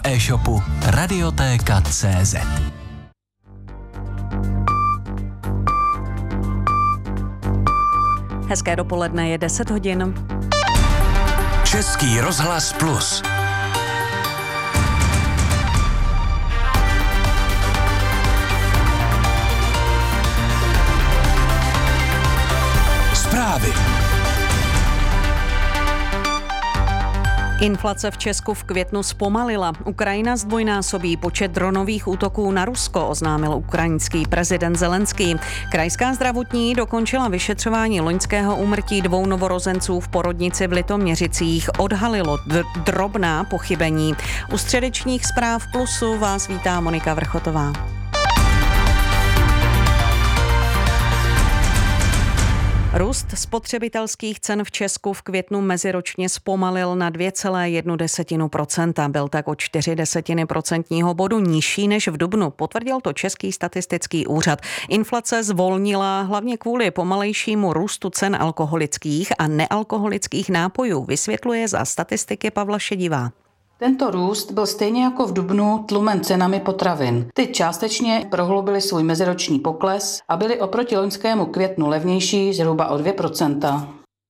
e-shopu Radiotéka.cz. Hezké dopoledne, je 10 hodin. Český rozhlas Plus. Zprávy. Inflace v Česku v květnu zpomalila. Ukrajina zdvojnásobí počet dronových útoků na Rusko, oznámil ukrajinský prezident Zelenský. Krajská zdravotní dokončila vyšetřování loňského úmrtí 2 novorozenců v porodnici v Litoměřicích. Odhalilo drobná pochybení. U středečních zpráv Plusu vás vítá Monika Vrchotová. Růst spotřebitelských cen v Česku v květnu meziročně zpomalil na 2,1%. Byl tak o 0,4 procentního bodu nižší než v dubnu, potvrdil to Český statistický úřad. Inflace zvolnila hlavně kvůli pomalejšímu růstu cen alkoholických a nealkoholických nápojů, vysvětluje za statistiky Pavla Šedivá. Tento růst byl stejně jako v dubnu tlumen cenami potravin. Ty částečně prohloubily svůj meziroční pokles a byly oproti loňskému květnu levnější zhruba o 2%.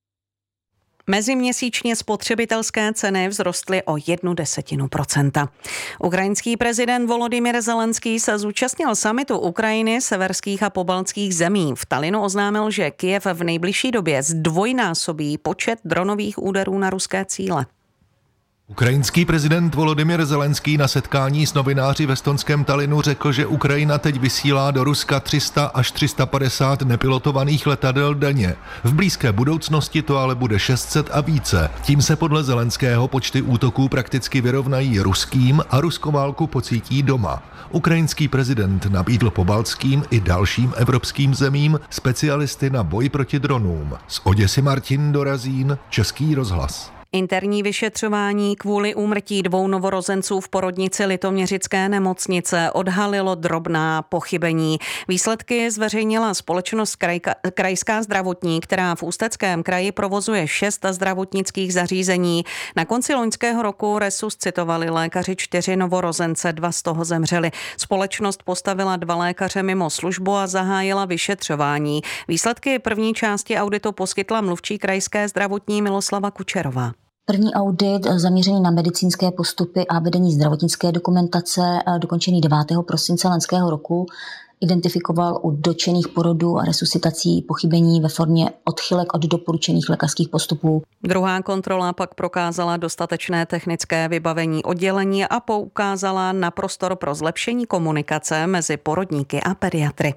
Meziměsíčně spotřebitelské ceny vzrostly o 0,1%. Ukrajinský prezident Volodymyr Zelenský se zúčastnil summitu Ukrajiny, severských a pobaltských zemí. V Tallinnu oznámil, že Kyjev v nejbližší době zdvojnásobí počet dronových úderů na ruské cíle. Ukrajinský prezident Volodymyr Zelenský na setkání s novináři v estonském Tallinnu řekl, že Ukrajina teď vysílá do Ruska 300 až 350 nepilotovaných letadel denně. V blízké budoucnosti to ale bude 600 a více. Tím se podle Zelenského počty útoků prakticky vyrovnají ruským a ruskou válku pocítí doma. Ukrajinský prezident nabídl pobaltským i dalším evropským zemím specialisty na boj proti dronům. Z Oděsy Martin Dorazín, Český rozhlas. Interní vyšetřování kvůli úmrtí 2 novorozenců v porodnici Litoměřické nemocnice odhalilo drobná pochybení. Výsledky zveřejnila společnost Krajská zdravotní, která v Ústeckém kraji provozuje 6 zdravotnických zařízení. Na konci loňského roku resuscitovali lékaři 4 novorozence, 2 z toho zemřeli. Společnost postavila 2 lékaře mimo službu a zahájila vyšetřování. Výsledky první části auditu poskytla mluvčí Krajské zdravotní Miloslava Kučerová. První audit zaměřený na medicínské postupy a vedení zdravotnické dokumentace, dokončený 9. prosince loňského roku, identifikoval u dotčených porodů a resuscitací pochybení ve formě odchylek od doporučených lékařských postupů. Druhá kontrola pak prokázala dostatečné technické vybavení oddělení a poukázala na prostor pro zlepšení komunikace mezi porodníky a pediatry.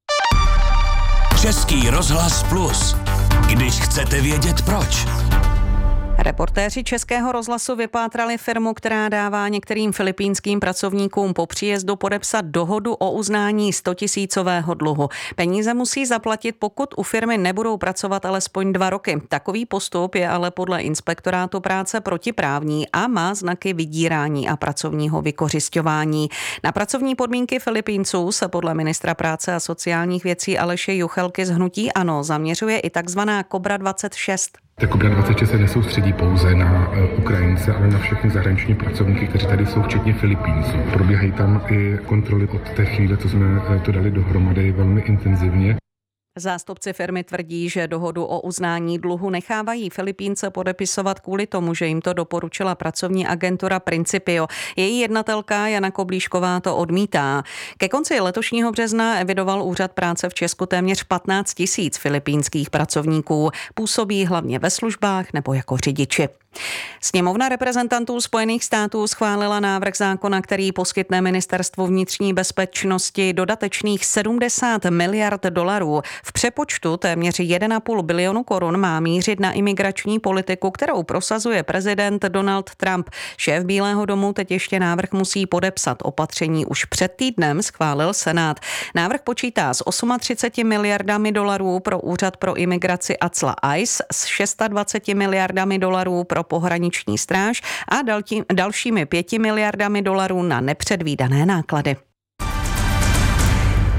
Český rozhlas Plus. Když chcete vědět proč. Reportéři Českého rozhlasu vypátrali firmu, která dává některým filipínským pracovníkům po příjezdu podepsat dohodu o uznání 100 000 dluhu. Peníze musí zaplatit, pokud u firmy nebudou pracovat alespoň 2 roky. Takový postup je ale podle Inspektorátu práce protiprávní a má znaky vydírání a pracovního vykořisťování. Na pracovní podmínky Filipínců se podle ministra práce a sociálních věcí Aleše Juchelky z hnutí ANO zaměřuje i takzvaná Kobra 26. Ta Kobra 26 se nesoustředí pouze na Ukrajince, ale na všechny zahraniční pracovníky, kteří tady jsou, včetně Filipínců. Probíhají tam i kontroly od té chvíle, co jsme to dali dohromady, velmi intenzivně. Zástupci firmy tvrdí, že dohodu o uznání dluhu nechávají Filipínce podepisovat kvůli tomu, že jim to doporučila pracovní agentura Principio. Její jednatelka Jana Koblíšková to odmítá. Ke konci letošního března evidoval úřad práce v Česku téměř 15 000 filipínských pracovníků. Působí hlavně ve službách nebo jako řidiči. Sněmovna reprezentantů Spojených států schválila návrh zákona, který poskytne Ministerstvu vnitřní bezpečnosti dodatečných 70 miliard dolarů. V přepočtu téměř 1,5 bilionu korun má mířit na imigrační politiku, kterou prosazuje prezident Donald Trump. Šéf Bílého domu teď ještě návrh musí podepsat. Opatření už před týdnem schválil Senát. Návrh počítá s 38 miliardami dolarů pro úřad pro imigraci a cla ICE, s 26 miliardami dolarů pro pohraniční stráž a dalšími 5 miliardami dolarů na nepředvídané náklady.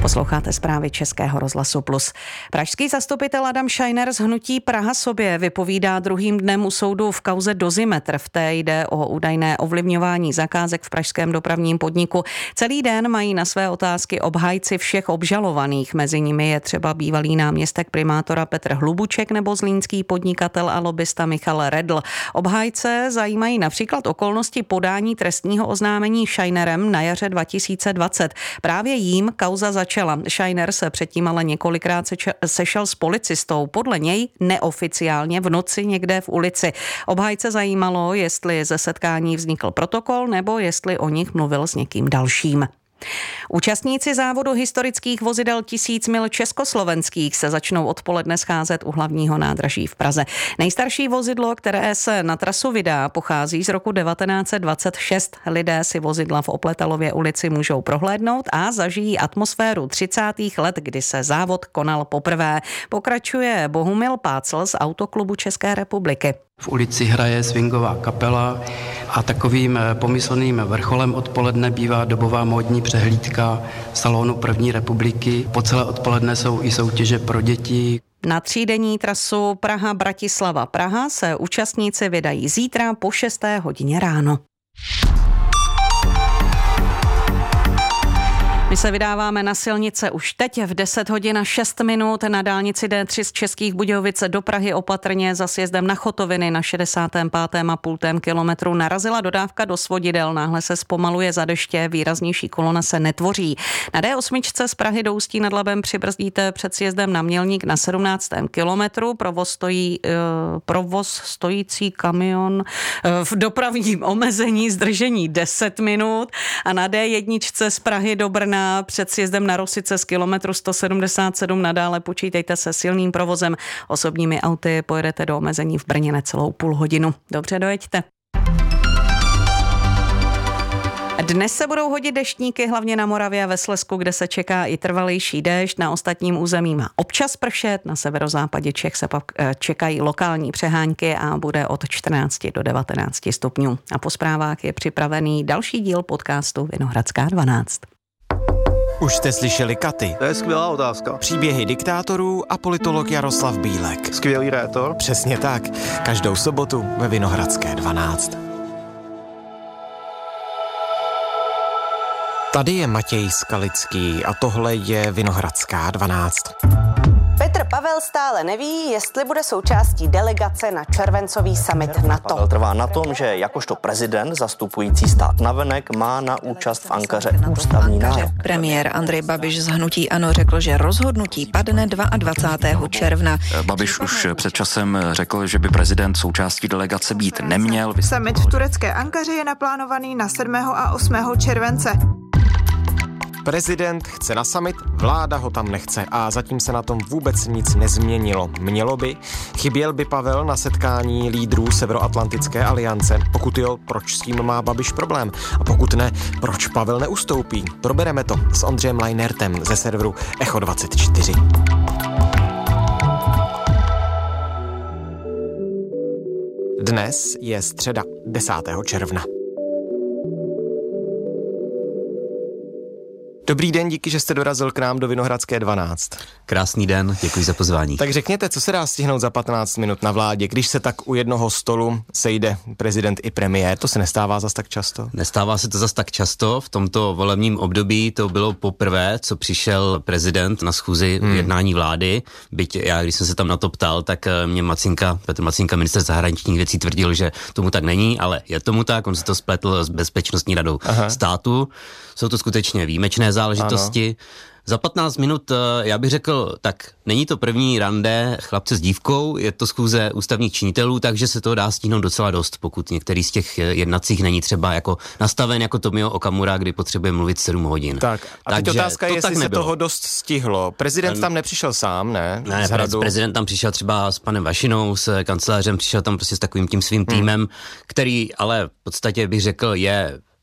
Posloucháte zprávy Českého rozhlasu Plus. Pražský zastupitel Adam Scheiner z hnutí Praha sobě vypovídá druhým dnem u soudu v kauze Dozimetr. V té jde o údajné ovlivňování zakázek v pražském dopravním podniku. Celý den mají na své otázky obhájci všech obžalovaných. Mezi nimi je třeba bývalý náměstek primátora Petr Hlubuček nebo zlínský podnikatel a lobista Michal Redl. Obhájce zajímají například okolnosti podání trestního oznámení Scheinerem na jaře 2020. Právě jím kauza začala. Scheiner se předtím ale několikrát sešel s policistou. Podle něj neoficiálně v noci někde v ulici. Obhájce zajímalo, jestli ze setkání vznikl protokol nebo jestli o nich mluvil s někým dalším. Účastníci závodu historických vozidel 1000 mil československých se začnou odpoledne scházet u hlavního nádraží v Praze. Nejstarší vozidlo, které se na trasu vydá, pochází z roku 1926. Lidé si vozidla v Opletalově ulici můžou prohlédnout a zažijí atmosféru 30. let, kdy se závod konal poprvé. Pokračuje Bohumil Pácl z Autoklubu České republiky. V ulici hraje swingová kapela a takovým pomyslným vrcholem odpoledne bývá dobová módní přehlídka salonu První republiky. Po celé odpoledne jsou i soutěže pro děti. Na třídenní trasu Praha-Bratislava-Praha se účastníci vydají zítra po 6. hodině ráno. My se vydáváme na silnice už teď v 10 hodin a 6 minut na dálnici D3 z Českých Budějovic do Prahy opatrně za sjezdem na Chotoviny na 65,5 kilometru narazila dodávka do svodidel. Náhle se zpomaluje za deště, výraznější kolona se netvoří. Na D8 z Prahy do Ústí nad Labem přibrzdíte před sjezdem na Mělník na 17. kilometru. Provoz stojící kamion v dopravním omezení zdržení 10 minut a na D1 z Prahy do Brna před sjezdem na Rosice z kilometru 177 nadále počítejte se silným provozem. Osobními auty pojedete do omezení v Brně necelou půl hodinu. Dobře, dojeďte. Dnes se budou hodit deštníky hlavně na Moravě a ve Slezsku, kde se čeká i trvalejší déšť. Na ostatním území má občas pršet, na severozápadě Čech se pak čekají lokální přehánky a bude od 14 do 19 stupňů. A po zprávách je připravený další díl podcastu Vinohradská 12. Už jste slyšeli Katy? To je skvělá otázka. Příběhy diktátorů a politolog Jaroslav Bílek. Skvělý rétor. Přesně tak. Každou sobotu ve Vinohradské 12. Tady je Matěj Skalický a tohle je Vinohradská 12. Petr Pavel stále neví, jestli bude součástí delegace na červencový summit NATO. Pavel trvá na tom, že jakožto prezident zastupující stát navenek má na účast v Ankaře ústavní nárok. Premiér Andrej Babiš z hnutí ANO řekl, že rozhodnutí padne 22. června. Babiš už před časem řekl, že by prezident součástí delegace být neměl. Summit v turecké Ankaře je naplánovaný na 7. a 8. července. Prezident chce na summit, vláda ho tam nechce a zatím se na tom vůbec nic nezměnilo. Mělo by. Chyběl by Pavel na setkání lídrů Severoatlantické aliance. Pokud jo, proč s tím má Babiš problém? A pokud ne, proč Pavel neustoupí? Probereme to s Ondřejem Lajnertem ze serveru Echo 24. Dnes je středa 10. června. Dobrý den, díky, že jste dorazil k nám do Vinohradské 12. Krásný den, děkuji za pozvání. Tak řekněte, co se dá stihnout za 15 minut na vládě, když se tak u jednoho stolu sejde prezident i premiér? To se nestává zas tak často? Nestává se to zas tak často. V tomto volebním období to bylo poprvé, co přišel prezident na schůzi jednání vlády. Byť já, když jsem se tam na to ptal, tak mě Petr Macinka, ministr zahraničních věcí, tvrdil, že tomu tak není, ale je tomu tak. On se to spletl s Bezpečnostní radou státu. Jsou to skutečně výjimečné záležitosti. Ano. Za 15 minut, já bych řekl, tak není to první rande chlapce s dívkou, je to schůze ústavních činitelů, takže se toho dá stihnout docela dost, pokud některý z těch jednacích není třeba jako nastaven jako Tomio Okamura, kdy potřebuje mluvit 7 hodin. Tak, a teď otázka je, jestli se toho dost stihlo. Prezident tam nepřišel sám, ne? Ne, prezident tam přišel třeba s panem Vašinou, s kancelářem, přišel tam prostě s takovým tím svým týmem, který ale v podstatě bych řekl je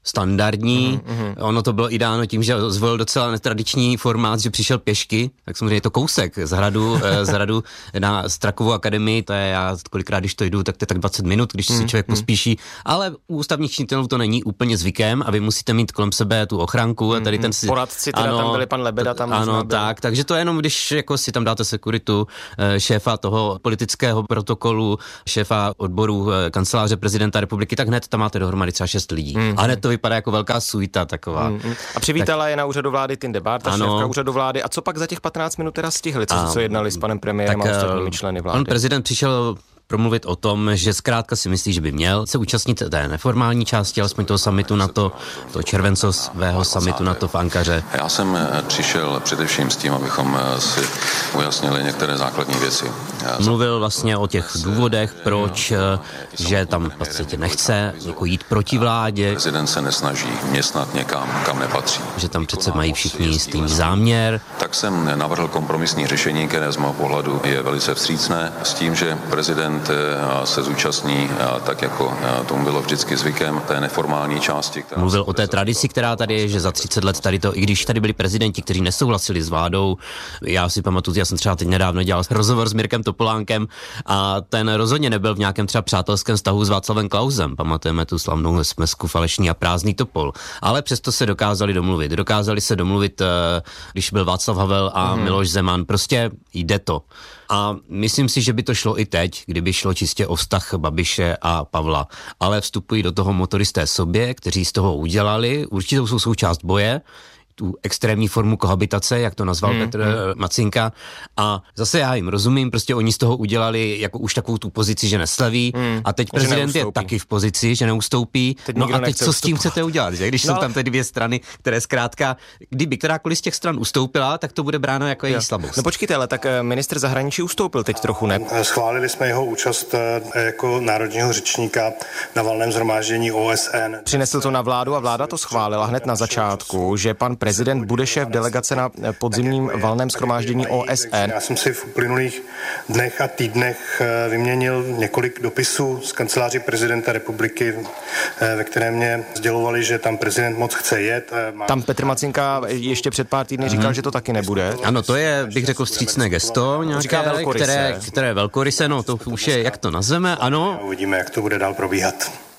standardní. Ono to bylo i dáno tím, že zvolil docela netradiční formát, že přišel pěšky, tak samozřejmě je to kousek z hradu na Strakovou akademii, to je já kolikrát, když to jdu, tak to je tak 20 minut, když si člověk pospíší, ale u ústavních činitelů to není úplně zvykem a vy musíte mít kolem sebe tu ochranku a tady ten si... Poradci, teda tam byli pan Lebeda, tam ano, tak, takže to je jenom, když jako si tam dáte sekuritu, šéfa toho politického protokolu, šéfa odboru kanceláře prezidenta republiky, tak hned tam máte dohromady třeba 6 lidí. A hned to vypadá jako velká suita taková. A přivítala je na úřadu vlády Tinde Bárta, šéfka úřadu vlády. A co pak za těch 15 minut teda stihli? Co jednali s panem premiérem a ostatními členy vlády? Pan prezident přišel promluvit o tom, že zkrátka si myslí, že by měl se účastnit té neformální části, alespoň toho summitu NATO, toho červencového summitu NATO v Ankaře. Já jsem přišel především s tím, abychom si ujasnili některé základní věci. Mluvil vlastně o těch důvodech, proč, že tam v podstatě nechce jako jít proti vládě. Prezident se nesnaží městnat někam, kam nepatří. Že tam přece mají všichni jistý záměr. Tak jsem navrhl kompromisní řešení, které z mého pohledu je velice vstřícné, s tím, že prezident se zúčastní, tak jako tomu bylo vždycky zvykem, té neformální části. Mluvil o té tradici, která tady je, že za 30 let tady to, i když tady byli prezidenti, kteří nesouhlasili s vládou, já si pamatuju, já jsem třeba teď nedávno dělal rozhovor s Mirkem Topolánkem a ten rozhodně nebyl v nějakém třeba přátelském vztahu s Václavem Klausem. Pamatujeme tu slavnou smesku Falešný a prázdný topol. Ale přesto se dokázali domluvit. Dokázali se domluvit, když byl Václav Havel a Miloš Zeman. Prostě jde to. A myslím si, že by to šlo i teď, kdyby šlo čistě o vztah Babiše a Pavla. Ale vstupují do toho motoristé sobě, kteří z toho udělali určitou jsou součást boje, tu extrémní formu kohabitace, jak to nazval Petr Macinka. A zase já jim rozumím, prostě oni z toho udělali jako už takovou tu pozici, že neslaví a teď prezident je taky v pozici, že neustoupí. No a teď co s tím chcete udělat, že? Když jsou tam ty dvě strany, které zkrátka, kdyby kterákoliv z těch stran ustoupila, tak to bude bráno jako její slabost. No počkejte, ale tak ministr zahraničí ustoupil teď trochu, ne? Schválili jsme jeho účast jako národního řečníka na valném shromáždění OSN. Přinesl to na vládu a vláda to schválila hned na začátku, že pan prezident bude šéf delegace na podzimním valném shromáždění OSN. Já jsem si v uplynulých dnech a týdnech vyměnil několik dopisů z kanceláří prezidenta republiky, ve které mě sdělovali, že tam prezident moc chce jet. Tam Petr Macinka ještě před pár týdny říkal, že to taky nebude. Ano, to je, bych řekl, vstřícné gesto, nějaké, které velkoryse, no to už je, jak to nazveme, ano. Uvidíme, jak to bude dál probíhat.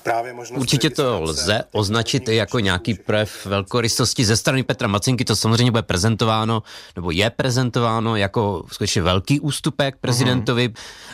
Určitě to lze označit i jako nějaký projev velkorysosti ze strany Petra Macinky, to samozřejmě bude prezentováno, nebo je prezentováno jako skutečně velký ústupek prezidentovi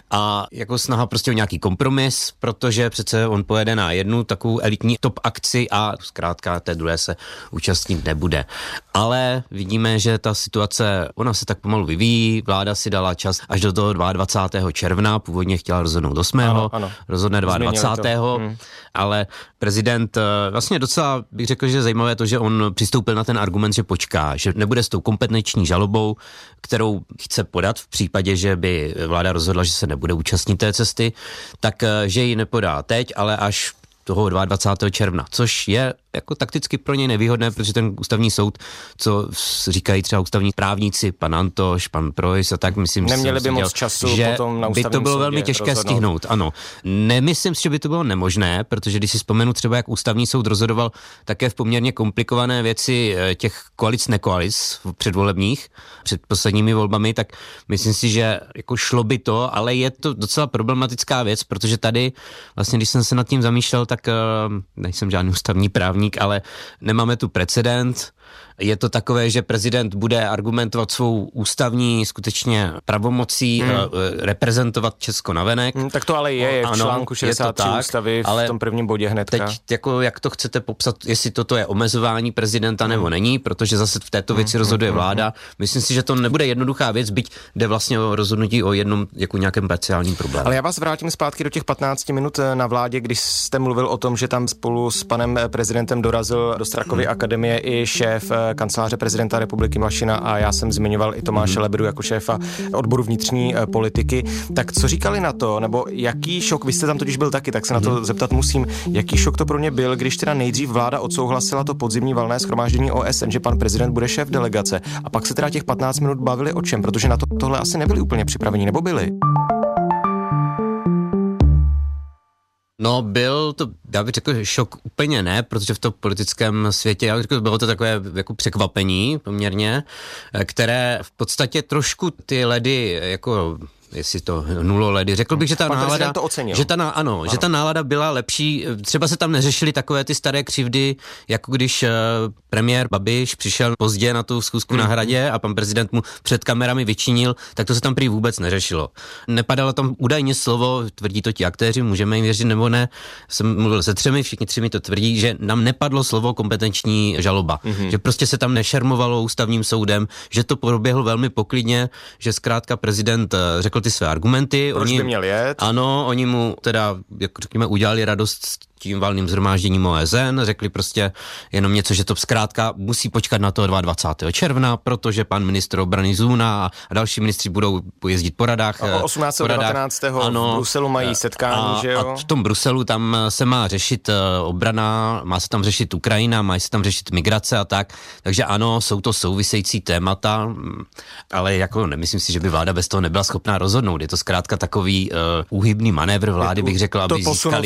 a jako snaha prostě o nějaký kompromis, protože přece on pojede na jednu takovou elitní top akci a zkrátka té druhé se účastnit nebude. Ale vidíme, že ta situace, ona se tak pomalu vyvíjí, vláda si dala čas až do toho 22. června, původně chtěla rozhodnout 8. Ano. Rozhodne 22. Ale prezident vlastně docela bych řekl, že zajímavé to, že on přistoupil na ten argument, že počká, že nebude s tou kompetenční žalobou, kterou chce podat v případě, že by vláda rozhodla, že se nebude účastnit té cesty, tak že ji nepodá teď, ale až toho 22. června, což je jako takticky pro něj nevýhodné, protože ten ústavní soud, co říkají třeba ústavní právníci, pan Antoš, pan Projs a tak, myslím, neměli by moc času že potom na by to bylo velmi těžké stihnout, ano. Nemyslím si, že by to bylo nemožné, protože když si vzpomenu třeba, jak ústavní soud rozhodoval také v poměrně komplikované věci těch koalic předvolebních, před posledními volbami, tak myslím si, že jako šlo by to, ale je to docela problematická věc, protože tady vlastně, když jsem se nad tím zamýšlel, tak nejsem žádný ústavní právník, ale nemáme tu precedent. Je to takové, že prezident bude argumentovat svou ústavní skutečně pravomocí reprezentovat Česko navenek. Tak to ale je v článku 63 ústavy v tom prvním bodě hnedka. Teď jako jak to chcete popsat, jestli toto je omezování prezidenta nebo není, protože zase v této věci rozhoduje vláda. Myslím si, že to nebude jednoduchá věc, byť jde vlastně o rozhodnutí o jednom jako nějakém parciálním problému. Ale já vás vrátím zpátky do těch 15 minut na vládě, když jste mluvil o tom, že tam spolu s panem prezidentem dorazil do Strakovy akademie i šéf kanceláře prezidenta republiky Mašina a já jsem zmiňoval i Tomáše Lebedu jako šéfa odboru vnitřní politiky. Tak co říkali na to, nebo jaký šok, vy jste tam totiž byl taky, tak se na to zeptat musím, jaký šok to pro ně byl, když teda nejdřív vláda odsouhlasila to podzimní valné shromáždění OSN, že pan prezident bude šéf delegace a pak se teda těch 15 minut bavili o čem, protože na tohle asi nebyli úplně připraveni, nebo byli? No byl to, já bych řekl, že šok úplně ne, protože v tom politickém světě, já bych řekl, bylo to takové jako překvapení poměrně, které v podstatě trošku ty ledy jako jestli to hnulo ledy. Řekl bych, že ta nálada, že ta nálada byla lepší. Třeba se tam neřešily takové ty staré křivdy, jako když premiér Babiš přišel pozdě na tu schůzku na Hradě a pan prezident mu před kamerami vyčinil, tak to se tam prý vůbec neřešilo. Nepadalo tam údajně slovo, tvrdí to ti aktéři, můžeme jim věřit nebo ne. Jsem mluvil se 3, všichni 3 mi to tvrdí, že nám nepadlo slovo kompetenční žaloba. Že prostě se tam nešermovalo ústavním soudem, že to proběhlo velmi poklidně, že zkrátka prezident řekl ty své argumenty. Proč by měl jet? Ano, oni mu teda, jak řekněme, udělali radost tím valným shromážděním OSN, řekli prostě jenom něco, že to zkrátka musí počkat na to 22. června, protože pan ministr obrany Zuna a další ministři budou jezdit po radách. 18. 19. v Bruselu mají setkání, že jo? A v tom Bruselu tam se má řešit obrana, má se tam řešit Ukrajina, má se tam řešit migrace a tak. Takže ano, jsou to související témata, ale jako nemyslím si, že by vláda bez toho nebyla schopná rozhodnout. Je to zkrátka takový úhybný manévr vlády, bych řekl, aby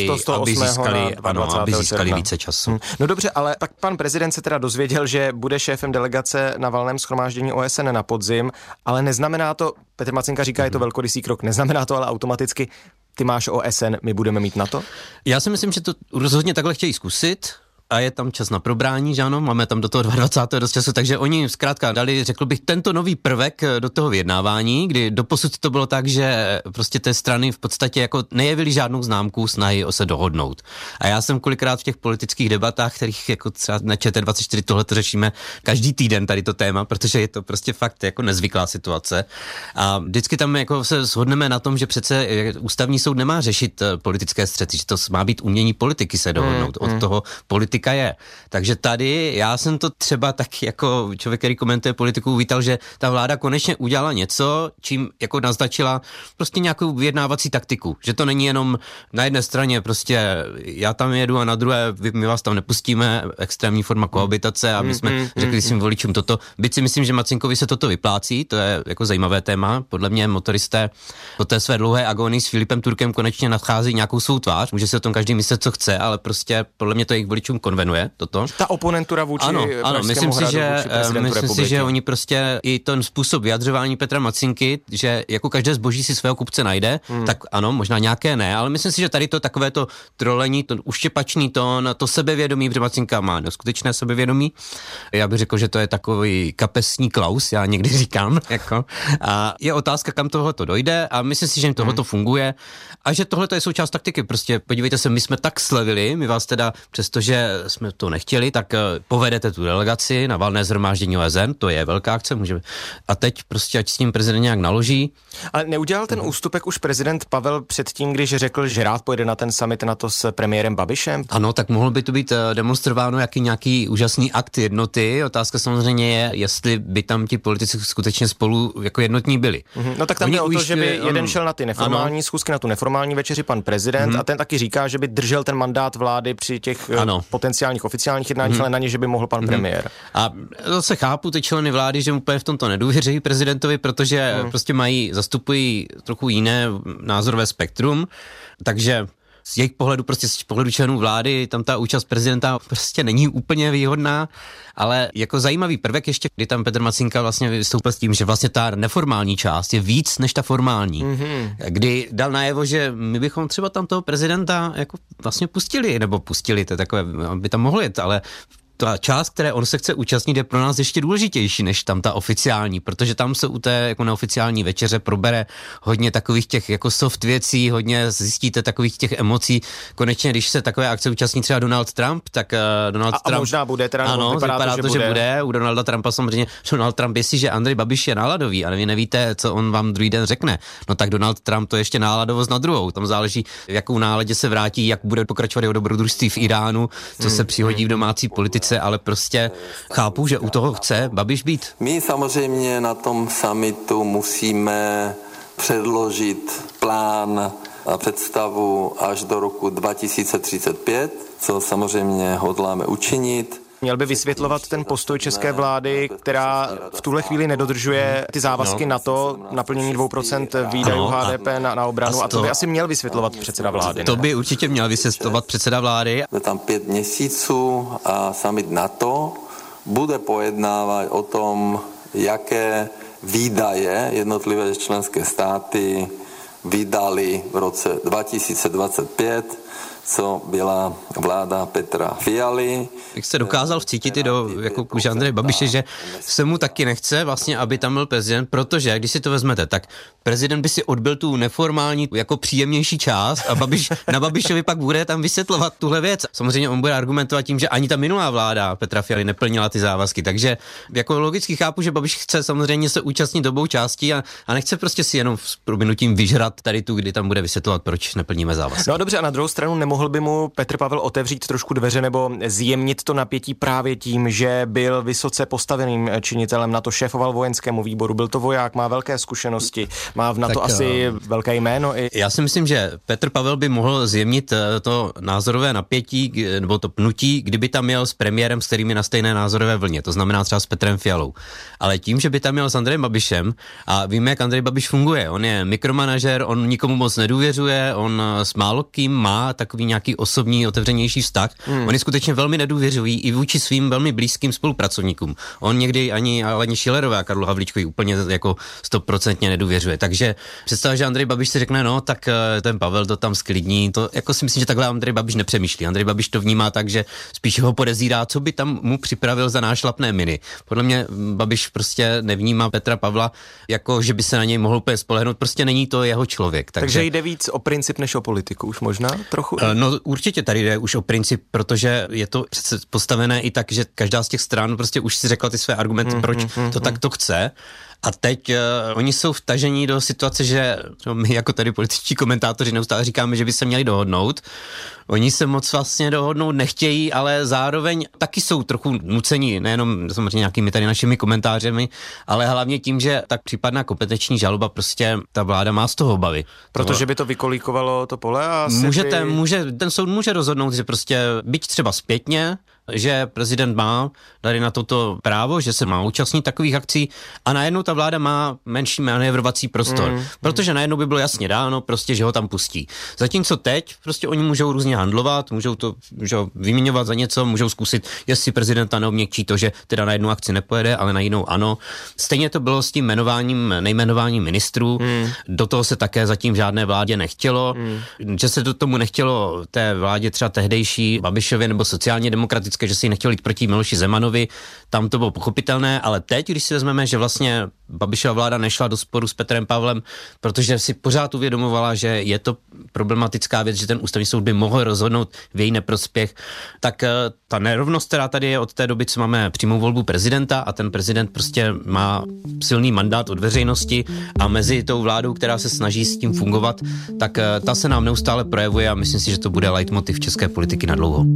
získali více času. No dobře, ale tak pan prezident se teda dozvěděl, že bude šéfem delegace na valném shromáždění OSN na podzim, ale neznamená to, Petr Macinka říká, je to velkorysý krok, neznamená to ale automaticky, ty máš OSN, my budeme mít NATO? Já si myslím, že to rozhodně takhle chtějí zkusit. A je tam čas na probrání, že ano, máme tam do toho 22. dost času, takže oni zkrátka dali, řekl bych, tento nový prvek do toho vyjednávání, kdy doposud to bylo tak, že prostě té strany v podstatě jako nejevily žádnou známku snahy o se dohodnout. A já jsem kolikrát v těch politických debatách, kterých jako třeba na ČT24 tohleto řešíme každý týden tady to téma, protože je to prostě fakt jako nezvyklá situace. A vždycky tam jako se shodneme na tom, že přece ústavní soud nemá řešit politické střety, že to má být umění politiky se dohodnout. Od toho politika je. Takže tady já jsem to třeba taky jako člověk, který komentuje politiku, uvítal, že ta vláda konečně udělala něco, čím jako naznačila prostě nějakou vyjednávací taktiku. Že to není jenom na jedné straně prostě já tam jedu a na druhé my vás tam nepustíme, extrémní forma kohabitace a my jsme řekli svým voličům toto. Byť si myslím, že Macinkovi se toto vyplácí, to je jako zajímavé téma. Podle mě motoristé po té své dlouhé agonii s Filipem Turkem konečně nachází nějakou svou tvář. Může si o tom každý myslet, co chce, ale prostě podle mě to jejich voličům konvenuje toto. Ta oponentura vůči myslím si, že oni prostě i ten způsob vyjadřování Petra Macinky, že jako každé zboží si svého kupce najde, tak ano, možná nějaké ne, ale myslím si, že tady to takové to trolení, to uštěpačný tón, to sebevědomí, protože Macinka má neskutečné sebevědomí. Já bych řekl, že to je takový kapesní Klaus, já někdy říkám, jako. A je otázka, kam tohleto dojde a myslím si, že jim tohleto funguje a že tohleto je součást taktiky. Prostě podívejte se, my jsme tak slevili, my vás teda, přestože jsme to nechtěli, tak povedete tu delegaci na valné shromáždění OSN, to je velká akce, můžeme. A teď prostě ať s tím prezident nějak naloží. Ale neudělal ten ústupek už prezident Pavel předtím, když řekl, že rád pojede na ten summit NATO s premiérem Babišem? Ano, tak mohlo by to být demonstrováno jaký nějaký úžasný akt jednoty. Otázka samozřejmě je, jestli by tam ti politici skutečně spolu jako jednotní byli. No tak tam jde o to, že by jeden šel na ty neformální schůzky, na tu neformální večeři pan prezident a ten taky říká, že by držel ten mandát vlády při těch potenciálních oficiálních jednáních, ale na ně, že by mohl pan premiér. A zase chápu ty členy vlády, že úplně v tomto nedůvěří prezidentovi, protože prostě zastupují trochu jiné názorové spektrum, takže z jejich pohledu, prostě z pohledu členů vlády, tam ta účast prezidenta prostě není úplně výhodná, ale jako zajímavý prvek ještě, kdy tam Petr Macinka vlastně vystoupil s tím, že vlastně ta neformální část je víc než ta formální. Kdy dal najevo, že my bychom třeba tam toho prezidenta jako vlastně pustili, to je takové, by tam mohlo jet, ale ta část, které on se chce účastnit, je pro nás ještě důležitější než tam ta oficiální, protože tam se u té jako neoficiální večeře probere hodně takových těch jako soft věcí, hodně zjistíte takových těch emocí. Konečně, když se takové akce účastní třeba Donald Trump, tak Donald Trump... A možná bude, teda ano, vypadá to, že bude. U Donalda Trumpa samozřejmě, Donald Trump jestli, že Andrej Babiš je náladový, ale vy nevíte, co on vám druhý den řekne. No tak Donald Trump to ještě náladovost na druhou. Tam záleží, jakou náladě se vrátí, jak bude pokračovat jeho dobrodružství v Iránu, co se přihodí v domácí politice, ale prostě chápu, že u toho chce Babiš být. My samozřejmě na tom summitu musíme předložit plán a představu až do roku 2035, co samozřejmě hodláme učinit. Měl by vysvětlovat ten postoj české vlády, která v tuhle chvíli nedodržuje ty závazky na to naplnění 2% výdajů HDP na obranu a to by asi měl vysvětlovat předseda vlády. To by určitě měl vysvětlovat předseda vlády. Je tam 5 měsíců a summit NATO bude pojednávat o tom, jaké výdaje jednotlivé členské státy vydali v roce 2025, co byla vláda Petra Fialy. Jak se dokázal vcítit i do jako kůže Andreje Babiše, že se mu taky nechce vlastně, aby tam byl prezident, protože když si to vezmete, tak prezident by si odbyl tu neformální, jako příjemnější část a na Babišovi pak bude tam vysvětlovat tuhle věc. Samozřejmě on bude argumentovat tím, že ani ta minulá vláda Petra Fialy neplnila ty závazky, takže jako logicky chápu, že Babiš chce samozřejmě se účastnit dobou částí a nechce prostě si jenom s prominutím vyžrat tady tu, kdy tam bude vysvětlovat, proč neplníme závazky. No dobře, a na druhou stranu nemohl by mu Petr Pavel otevřít trošku dveře nebo zjemnit to napětí právě tím, že byl vysoce postaveným činitelem NATO, šéfoval vojenskému výboru, byl to voják, má velké zkušenosti, má v NATO tak, asi velké jméno. Já si myslím, že Petr Pavel by mohl zjemnit to názorové napětí nebo to pnutí, kdyby tam jel s premiérem, s kterými na stejné názorové vlně, to znamená třeba s Petrem Fialou. Ale tím, že by tam jel s Andrejem Babišem a víme, jak Andrej Babiš funguje, on je mikromanažer, on nikomu moc nedůvěřuje, on s málokým má takový nějaký osobní, otevřenější vztah. Oni skutečně velmi nedůvěřují i vůči svým velmi blízkým spolupracovníkům. On někdy ani Schillerové a Karlu Havlíčkovi úplně jako 100% nedůvěřuje. Takže představa, že Andrej Babiš si řekne, no tak ten Pavel to tam sklidní, to jako si myslím, že takhle Andrej Babiš nepřemýšlí. Andrej Babiš to vnímá tak, že spíš ho podezírá, co by tam mu připravil za nášlapné miny. Podle mě Babiš prostě nevnímá Petra Pavla jako, že by se na něj mohl úplně spolehnout, prostě není to jeho člověk. Takže jde víc o princip než o politiku už možná trochu? No určitě tady jde už o princip, protože je to přece postavené i tak, že každá z těch stran prostě už si řekla ty své argumenty, proč to takto chce. A teď oni jsou vtažení do situace, že my jako tady političtí komentátoři neustále říkáme, že by se měli dohodnout. Oni se moc vlastně dohodnout nechtějí, ale zároveň taky jsou trochu nuceni, nejenom samozřejmě nějakými tady našimi komentářemi, ale hlavně tím, že tak případná kompetenční žaloba prostě ta vláda má z toho obavy. Protože by to vykolíkovalo to pole a ten soud může rozhodnout, že prostě byť třeba zpětně, že prezident má tady na toto právo, že se má účastnit takových akcí a najednou ta vláda má menší manévrovací prostor, protože najednou by bylo jasně dáno prostě, že ho tam pustí. Zatímco teď prostě oni můžou různě handlovat, můžou to vyměňovat za něco, můžou zkusit, jestli prezidenta neobměkčí to, že teda na jednu akci nepojede, ale na jinou ano. Stejně to bylo s tím nejmenováním ministrů, do toho se také zatím žádné vládě nechtělo, že se do tomu nechtělo té vládě třeba tehdejší Babišově nebo sociálně demokratické, že si nechtěl jít proti Miloši Zemanovi, tam to bylo pochopitelné, ale teď, když si vezmeme, že vlastně Babišova vláda nešla do sporu s Petrem Pavlem, protože si pořád uvědomovala, že je to problematická věc, že ten ústavní soud by mohl rozhodnout v její neprospěch, tak ta nerovnost, která tady je od té doby, co máme přímou volbu prezidenta a ten prezident prostě má silný mandát od veřejnosti a mezi tou vládou, která se snaží s tím fungovat, tak ta se nám neustále projevuje a myslím si, že to bude leitmotiv české politiky na dlouho.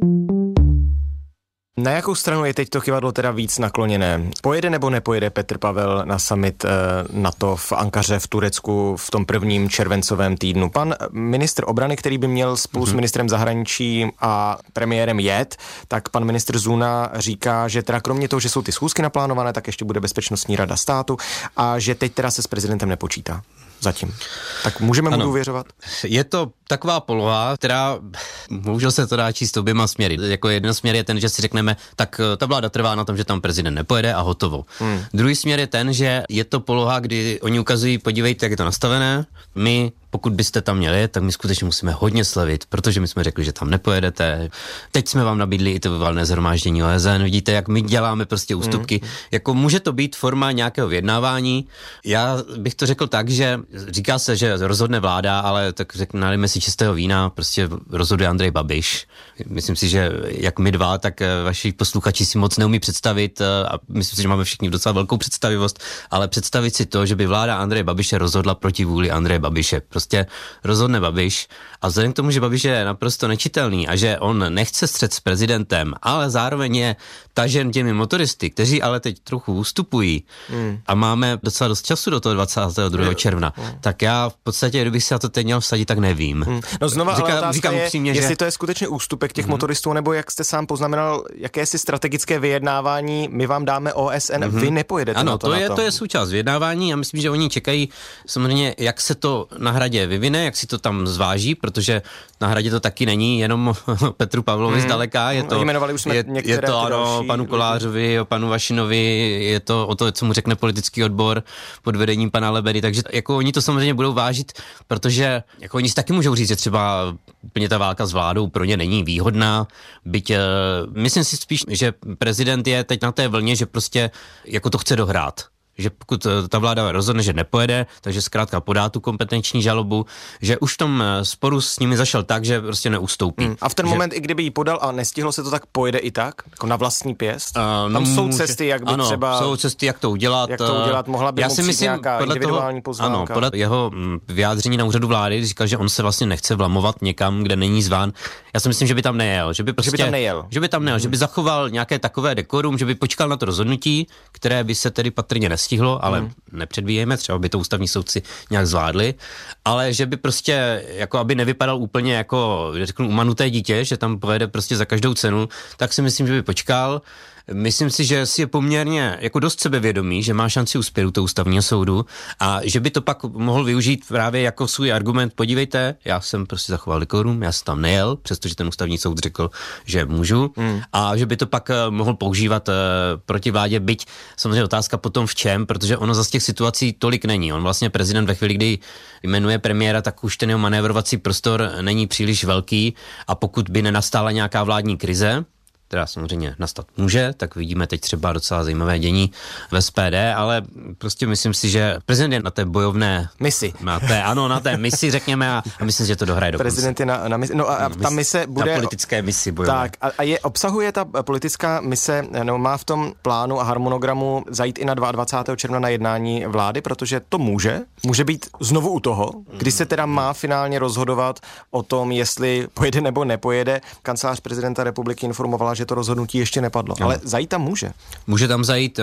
Na jakou stranu je teď to kyvadlo teda víc nakloněné? Pojede nebo nepojede Petr Pavel na summit NATO v Ankaře v Turecku v tom prvním červencovém týdnu? Pan ministr obrany, který by měl spolu s ministrem zahraničí a premiérem jet, tak pan ministr Zuna říká, že teda kromě toho, že jsou ty schůzky naplánované, tak ještě bude bezpečnostní rada státu a že teď teda se s prezidentem nepočítá. Zatím. Tak můžeme mu důvěřovat? Je to taková poloha, která bohužel se to dá číst oběma směry. Jako jeden směr je ten, že si řekneme, tak ta vláda trvá na tom, že tam prezident nepojede a hotovo. Druhý směr je ten, že je to poloha, kdy oni ukazují, podívejte, jak je to nastavené, my pokud byste tam měli, tak my skutečně musíme hodně slevit, protože my jsme řekli, že tam nepojedete. Teď jsme vám nabídli i to valné shromáždění OSN. Vidíte, jak my děláme prostě ústupky. Jako může to být forma nějakého vyjednávání. Já bych to řekl tak, že říká se, že rozhodne vláda, ale tak nalijeme si čistého vína, prostě rozhoduje Andrej Babiš. Myslím si, že jak my dva, tak vaši posluchači si moc neumí představit a myslím si, že máme všichni docela velkou představivost, ale představit si to, že by vláda Andreje Babiše rozhodla proti vůli Andreje Babiše. Prostě prostě rozhodne Babiš. A vzhledem k tomu, že Babiš je naprosto nečitelný a že on nechce střet s prezidentem, ale zároveň je tažen těmi motoristy, kteří ale teď trochu ustupují a máme docela dost času do toho 22. června, tak já v podstatě, kdybych si na to teď měl vsadit, tak nevím. No znova, ale otázka je, upřímně, jestli to je skutečně ústupek těch motoristů, nebo jak jste sám poznamenal, jakési strategické vyjednávání, my vám dáme OSN, vy nepojedete ano, na to. To je součást vyjednávání a myslím, že oni čekají samozřejmě, jak se to na Hradě vyvine, jak si to tam zváží, protože na Hradě to taky není jenom Petru Pavlovi zdaleka, je to, je to ano, panu Kolářovi, panu Vašinovi, je to o to, co mu řekne politický odbor pod vedením pana Lebedy, takže jako oni to samozřejmě budou vážit, protože jako oni si taky můžou říct, že třeba úplně ta válka s vládou pro ně není výhodná, byť myslím si spíš, že prezident je teď na té vlně, že prostě jako to chce dohrát. Že pokud ta vláda rozhodne, že nepojede, takže zkrátka podá tu kompetenční žalobu, že už v tom sporu s nimi zašel tak, že prostě neustoupí. A v ten moment, i kdyby ji podal a nestihlo se to, tak pojede i tak? Jako na vlastní pěst? Tam jsou cesty, jak by třeba... jsou cesty, jak to udělat. Mohla by mu přijít nějaká individuální pozvánka. Ano, podle jeho vyjádření na úřadu vlády říkal, že on se vlastně nechce vlamovat někam, kde není zván. Já si myslím, že by tam nejel. Že by tam nejel, že by zachoval nějaké takové dekorum, že by počkal na to rozhodnutí, které by se tedy patrně nestihlo, ale nepředvíjeme, třeba by to ústavní soudci nějak zvládli, ale že by prostě, jako aby nevypadal úplně jako, řeknu, umanuté dítě, že tam pojede prostě za každou cenu, tak si myslím, že by počkal. Myslím si, že si je poměrně jako dost sebevědomý, že má šanci uspět u toho ústavního soudu a že by to pak mohl využít právě jako svůj argument. Podívejte, já jsem prostě zachoval dekorum, já jsem tam nejel, přestože ten ústavní soud řekl, že můžu a že by to pak mohl používat proti vládě, byť samozřejmě otázka potom v čem, protože ono zase těch situací tolik není. On vlastně prezident ve chvíli, kdy jmenuje premiéra, tak už ten jeho manévrovací prostor není příliš velký a pokud by nenastala nějaká vládní krize, která samozřejmě nastat může, tak vidíme teď třeba docela zajímavé dění v SPD, ale prostě myslím si, že prezident je na té bojovné misi. Na té misi, řekněme, a myslím, že to dohraje do konce. Prezident je na misi. No a ta mise bude... Na politické misi bojové. Tak a obsahuje ta politická mise, no má v tom plánu a harmonogramu zajít i na 22. června na jednání vlády, protože to může být znovu u toho, kdy se teda má finálně rozhodovat o tom, jestli pojede nebo nepojede. Kancelář prezidenta republiky informovala, že to rozhodnutí ještě nepadlo. Ale zajít tam může. Může tam zajít,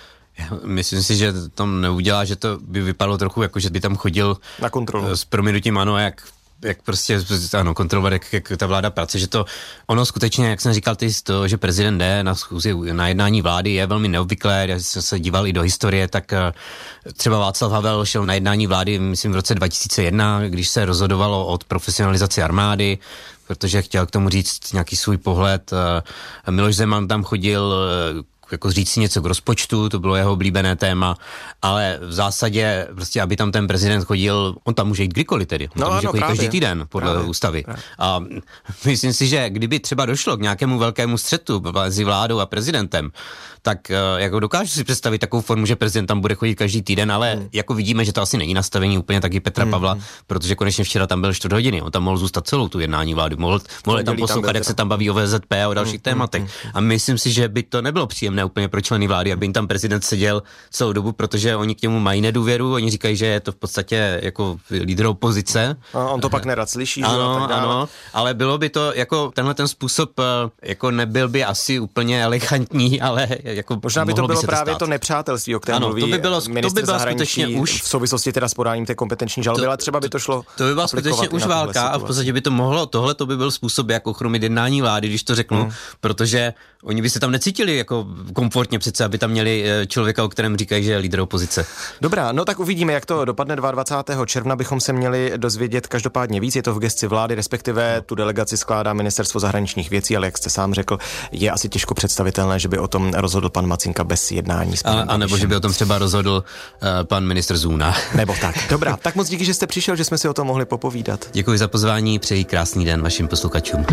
myslím si, že tam neudělá, že to by vypadalo trochu jako, že by tam chodil na kontrolu. S prominutím, ano, jak prostě, ano, kontrolovat, jak ta vláda pracuje, že to, ono skutečně, jak jsem říkal, to, že prezident jde na schůzi, na jednání vlády, je velmi neobvyklé. Já jsem se díval i do historie, tak třeba Václav Havel šel na jednání vlády, myslím, v roce 2001, když se rozhodovalo o profesionalizaci armády, protože chtěl k tomu říct nějaký svůj pohled. Miloš Zeman tam chodil jako říct si něco k rozpočtu, to bylo jeho oblíbené téma, ale v zásadě prostě, aby tam ten prezident chodil, on tam může jít kdykoliv tedy, on tam může chodit každý týden podle ústavy. A myslím si, že kdyby třeba došlo k nějakému velkému střetu mezi vládou a prezidentem, tak jako dokážu si představit takovou formu, že prezident tam bude chodit každý týden, ale jako vidíme, že to asi není nastavení úplně taky Petra Pavla, protože konečně včera tam byl 4 hodiny, on tam mohl zůstat celou tu jednání vlády, mohl tam poslouchat, jak se tam baví o VZP a o dalších tématech. A myslím si, že by to nebylo příjemné úplně pro členy vlády, aby jim tam prezident seděl celou dobu, protože oni k němu mají nedůvěru, oni říkají, že je to v podstatě jako lídr opozice. On to pak nerad slyší. Ano, ale bylo by to jako tenhle ten způsob jako nebyl by asi úplně elegantní, ale jako možná by to bylo právě to nepřátelství, o kterém mluví ministr zahraničí už v souvislosti teda s podáním té kompetenční žaloby, ale třeba by to šlo. To by byla skutečně už válka a v podstatě by to mohlo, tohle to by byl způsob, jak ochromit jednání vlády, když to řeknu, protože oni by se tam necítili jako komfortně přece, aby tam měli člověka, o kterém říkají, že je lídr opozice. Dobrá, no tak uvidíme, jak to dopadne 22. června, bychom se měli dozvědět každopádně víc, je to v gesci vlády, respektive tu delegaci skládá Ministerstvo zahraničních věcí, ale jak jste sám řekl, je asi těžko představitelné, že by o tom rozhodl pan Macinka bez jednání s panem a nebo že by o tom třeba rozhodl pan ministr Zůna. Nebo tak. Dobrá, tak moc díky, že jste přišel, že jsme si o tom mohli popovídat. Děkuji za pozvání, přeji krásný den vašim posluchačům.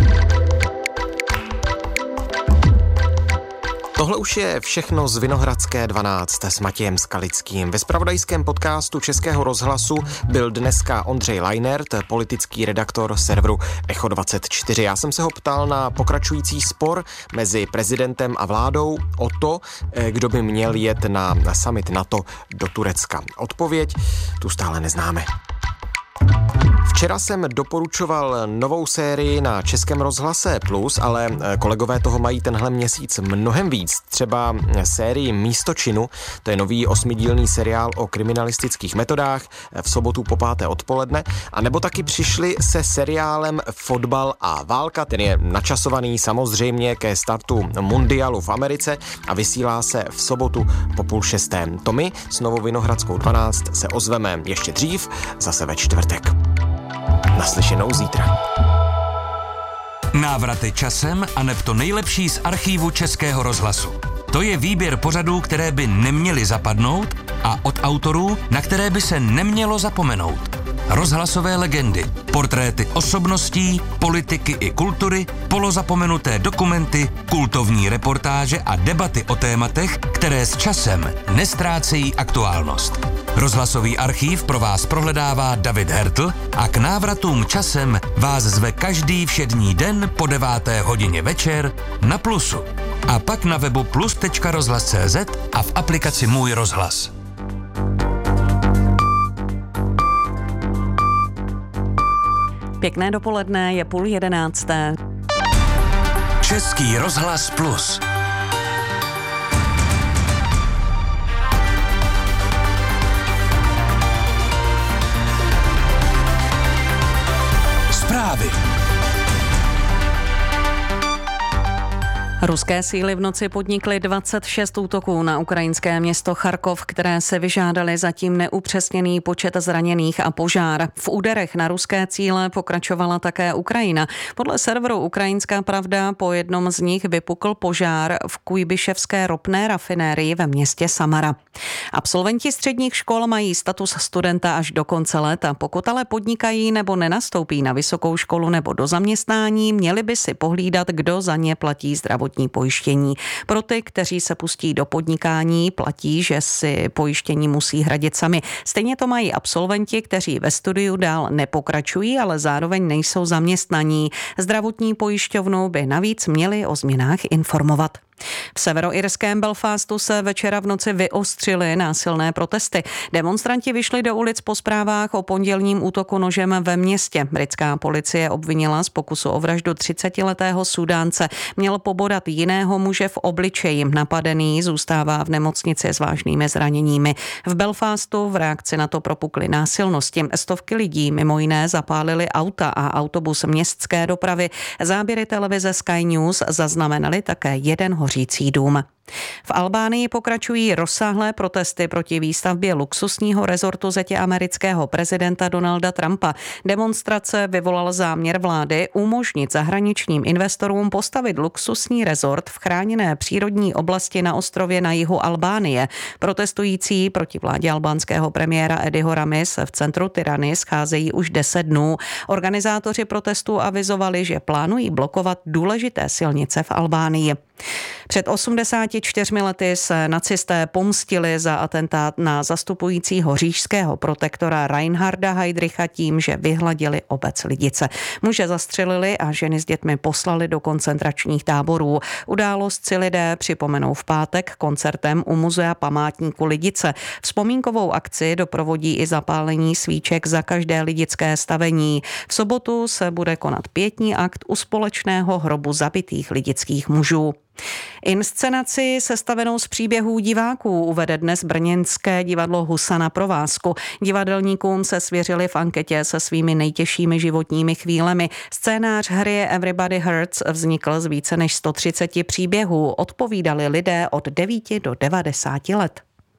Tohle už je všechno z Vinohradské 12 s Matějem Skalickým. Ve zpravodajském podcastu Českého rozhlasu byl dneska Ondřej Lajnert, politický redaktor serveru Echo24. Já jsem se ho ptal na pokračující spor mezi prezidentem a vládou o to, kdo by měl jet na summit NATO do Turecka. Odpověď tu stále neznáme. Včera jsem doporučoval novou sérii na Českém rozhlase Plus, ale kolegové toho mají tenhle měsíc mnohem víc. Třeba sérii Místo činu, to je nový 8dílný seriál o kriminalistických metodách, v sobotu po 5. odpoledne, a nebo taky přišli se seriálem Fotbal a válka, ten je načasovaný samozřejmě ke startu mundialu v Americe a vysílá se v sobotu po 5:30. To my s Novou Vinohradskou 12 se ozveme ještě dřív, zase ve čtvrtek. Naslyšenou zítra. Návraty časem a neb to nejlepší z archívu Českého rozhlasu. To je výběr pořadů, které by neměly zapadnout a od autorů, na které by se nemělo zapomenout. Rozhlasové legendy, portréty osobností, politiky i kultury, polozapomenuté dokumenty, kultovní reportáže a debaty o tématech, které s časem nestrácejí aktuálnost. Rozhlasový archív pro vás prohledává David Hertl a k návratům časem vás zve každý všední den po 9. hodině večer na Plusu. A pak na webu plus.rozhlas.cz a v aplikaci Můj rozhlas. Pěkné dopoledne, je 10:30. Český rozhlas Plus. Zprávy. Ruské síly v noci podnikly 26 útoků na ukrajinské město Charkov, které se vyžádaly zatím neupřesněný počet zraněných a požár. V úderech na ruské cíle pokračovala také Ukrajina. Podle serveru Ukrajinská pravda po jednom z nich vypukl požár v Kujbyševské ropné rafinérii ve městě Samara. Absolventi středních škol mají status studenta až do konce léta. Pokud ale podnikají nebo nenastoupí na vysokou školu nebo do zaměstnání, měli by si pohlídat, kdo za ně platí zdravotní pojištění. Pro ty, kteří se pustí do podnikání, platí, že si pojištění musí hradit sami. Stejně to mají absolventi, kteří ve studiu dál nepokračují, ale zároveň nejsou zaměstnaní. Zdravotní pojišťovnu by navíc měli o změnách informovat. V severoirském Belfastu se večera v noci vyostřily násilné protesty. Demonstranti vyšli do ulic po zprávách o pondělním útoku nožem ve městě. Britská policie obvinila z pokusu o vraždu 30letého Súdánce. Měl pobodat jiného muže v obličeji. Napadený zůstává v nemocnici s vážnými zraněními. V Belfastu v reakci na to propukly násilnosti. Stovky lidí mimo jiné zapálili auta a autobus městské dopravy. Záběry televize Sky News zaznamenaly také jeden hořící dům. V Albánii pokračují rozsáhlé protesty proti výstavbě luxusního rezortu zetě amerického prezidenta Donalda Trumpa. Demonstrace vyvolal záměr vlády umožnit zahraničním investorům postavit luxusní rezort v chráněné přírodní oblasti na ostrově na jihu Albánie. Protestující proti vládě albánského premiéra Ediho Ramy se v centru Tirany scházejí už 10 dnů. Organizátoři protestů avizovali, že plánují blokovat důležité silnice v Albánii. Před 84 lety se nacisté pomstili za atentát na zastupujícího říšského protektora Reinharda Heydricha tím, že vyhladili obec Lidice. Muže zastřelili a ženy s dětmi poslali do koncentračních táborů. Událost si lidé připomenou v pátek koncertem u muzea památníku Lidice. Vzpomínkovou akci doprovodí i zapálení svíček za každé lidické stavení. V sobotu se bude konat pietní akt u společného hrobu zabitých lidických mužů. Inscenaci sestavenou z příběhů diváků uvede dnes brněnské divadlo Husa na provázku. Divadelníkům se svěřili v anketě se svými nejtěžšími životními chvílemi. Scénář hry Everybody Hurts vznikl z více než 130 příběhů. Odpovídali lidé od 9 do 90 let.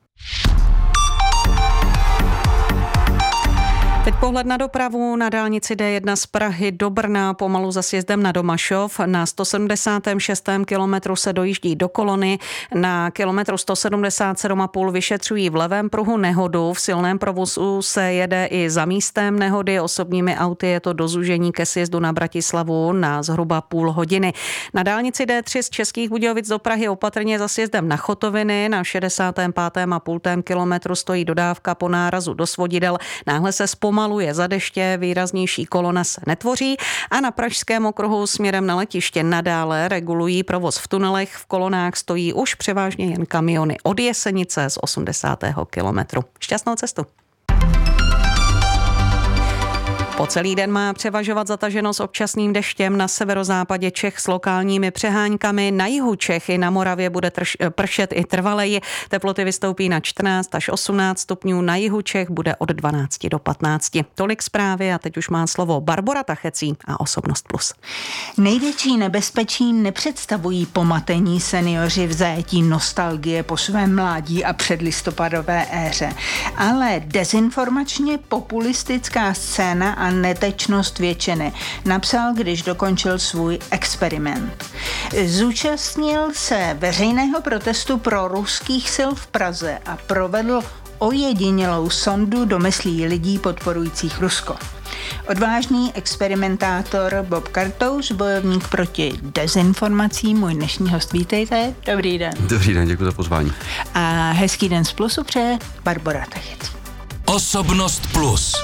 Teď pohled na dopravu. Na dálnici D1 z Prahy do Brna pomalu za sjezdem na Domašov. Na 176. kilometru se dojíždí do kolony. Na kilometru 177,5 vyšetřují v levém pruhu nehodu. V silném provozu se jede i za místem nehody. Osobními auty je to do zúžení ke sjezdu na Bratislavu na zhruba půl hodiny. Na dálnici D3 z Českých Budějovic do Prahy opatrně za sjezdem na Chotoviny. Na 65,5 kilometru stojí dodávka po nárazu do Svodidel. Náhle se zpomaluje za deště, výraznější kolona se netvoří a na Pražském okruhu směrem na letiště nadále regulují provoz v tunelech. V kolonách stojí už převážně jen kamiony od Jesenice z 80. kilometru. Šťastnou cestu. Po celý den má převažovat zataženo s občasným deštěm na severozápadě Čech s lokálními přeháňkami. Na jihu Čech i na Moravě bude pršet i trvaleji. Teploty vystoupí na 14 až 18 stupňů. Na jihu Čech bude od 12 do 15. Tolik zprávy a teď už má slovo Barbora Tachecí a Osobnost Plus. Největší nebezpečí nepředstavují pomatení seniori v zajetí nostalgie po svém mládí a předlistopadové éře, ale dezinformačně populistická scéna a netečnost většiny, napsal, když dokončil svůj experiment. Zúčastnil se veřejného protestu pro ruských sil v Praze a provedl ojedinělou sondu do myslí lidí podporujících Rusko. Odvážný experimentátor Bob Kartous, bojovník proti dezinformacím, můj dnešní host, vítejte. Dobrý den. Dobrý den, děkuji za pozvání. A hezký den z Plusu přeje Barbora Tachecí. Osobnost Plus.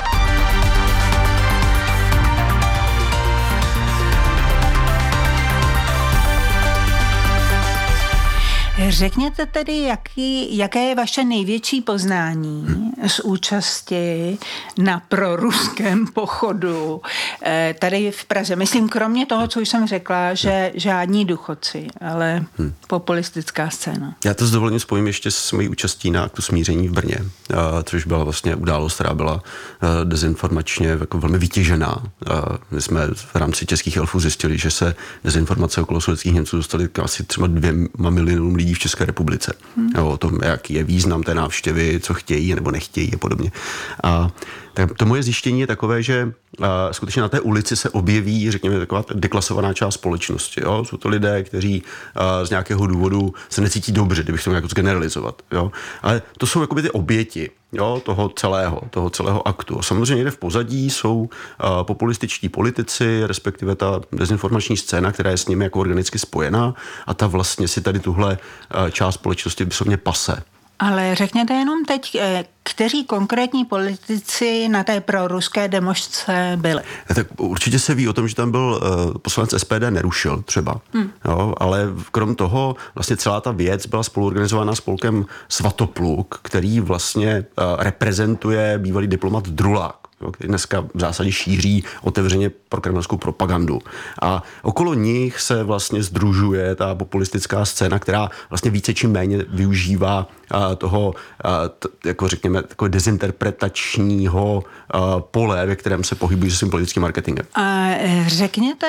Řekněte tedy, jaké je vaše největší poznání z účasti na proruském pochodu tady v Praze. Myslím, kromě toho, co jsem řekla, že žádní důchodci, ale populistická scéna. Já to s dovolením spojím ještě s mojí účastí na aktu smíření v Brně, což byla vlastně událost, která byla dezinformačně jako velmi vytěžená. My jsme v rámci Českých elfů zjistili, že se dezinformace okolo sovětských Němců dostaly k asi třeba 2 milionům lidí v České republice. O tom, jaký je význam té návštěvy, co chtějí nebo nechtějí a podobně. A to moje zjištění je takové, že skutečně na té ulici se objeví, řekněme, taková deklasovaná část společnosti. Jo? Jsou to lidé, kteří z nějakého důvodu se necítí dobře, kdybych to nějak zgeneralizovat. Jo? Ale to jsou jakoby ty oběti, jo? toho celého aktu. A samozřejmě někde v pozadí jsou populističtí politici, respektive ta dezinformační scéna, která je s nimi jako organicky spojená a ta vlastně si tady tuhle část společnosti vyslovně pase. Ale řekněte jenom teď, kteří konkrétní politici na té proruské demošce byli? Tak určitě se ví o tom, že tam byl poslanec SPD Nerušil třeba. Jo, ale krom toho vlastně celá ta věc byla spoluorganizována spolkem Svatopluk, který vlastně reprezentuje bývalý diplomat Drulák, který dneska v zásadě šíří otevřeně prokremelskou propagandu. A okolo nich se vlastně sdružuje ta populistická scéna, která vlastně více či méně využívá toho, jako řekněme, takové dezinterpretačního pole, ve kterém se pohybují se svým politickým marketingem. A řekněte,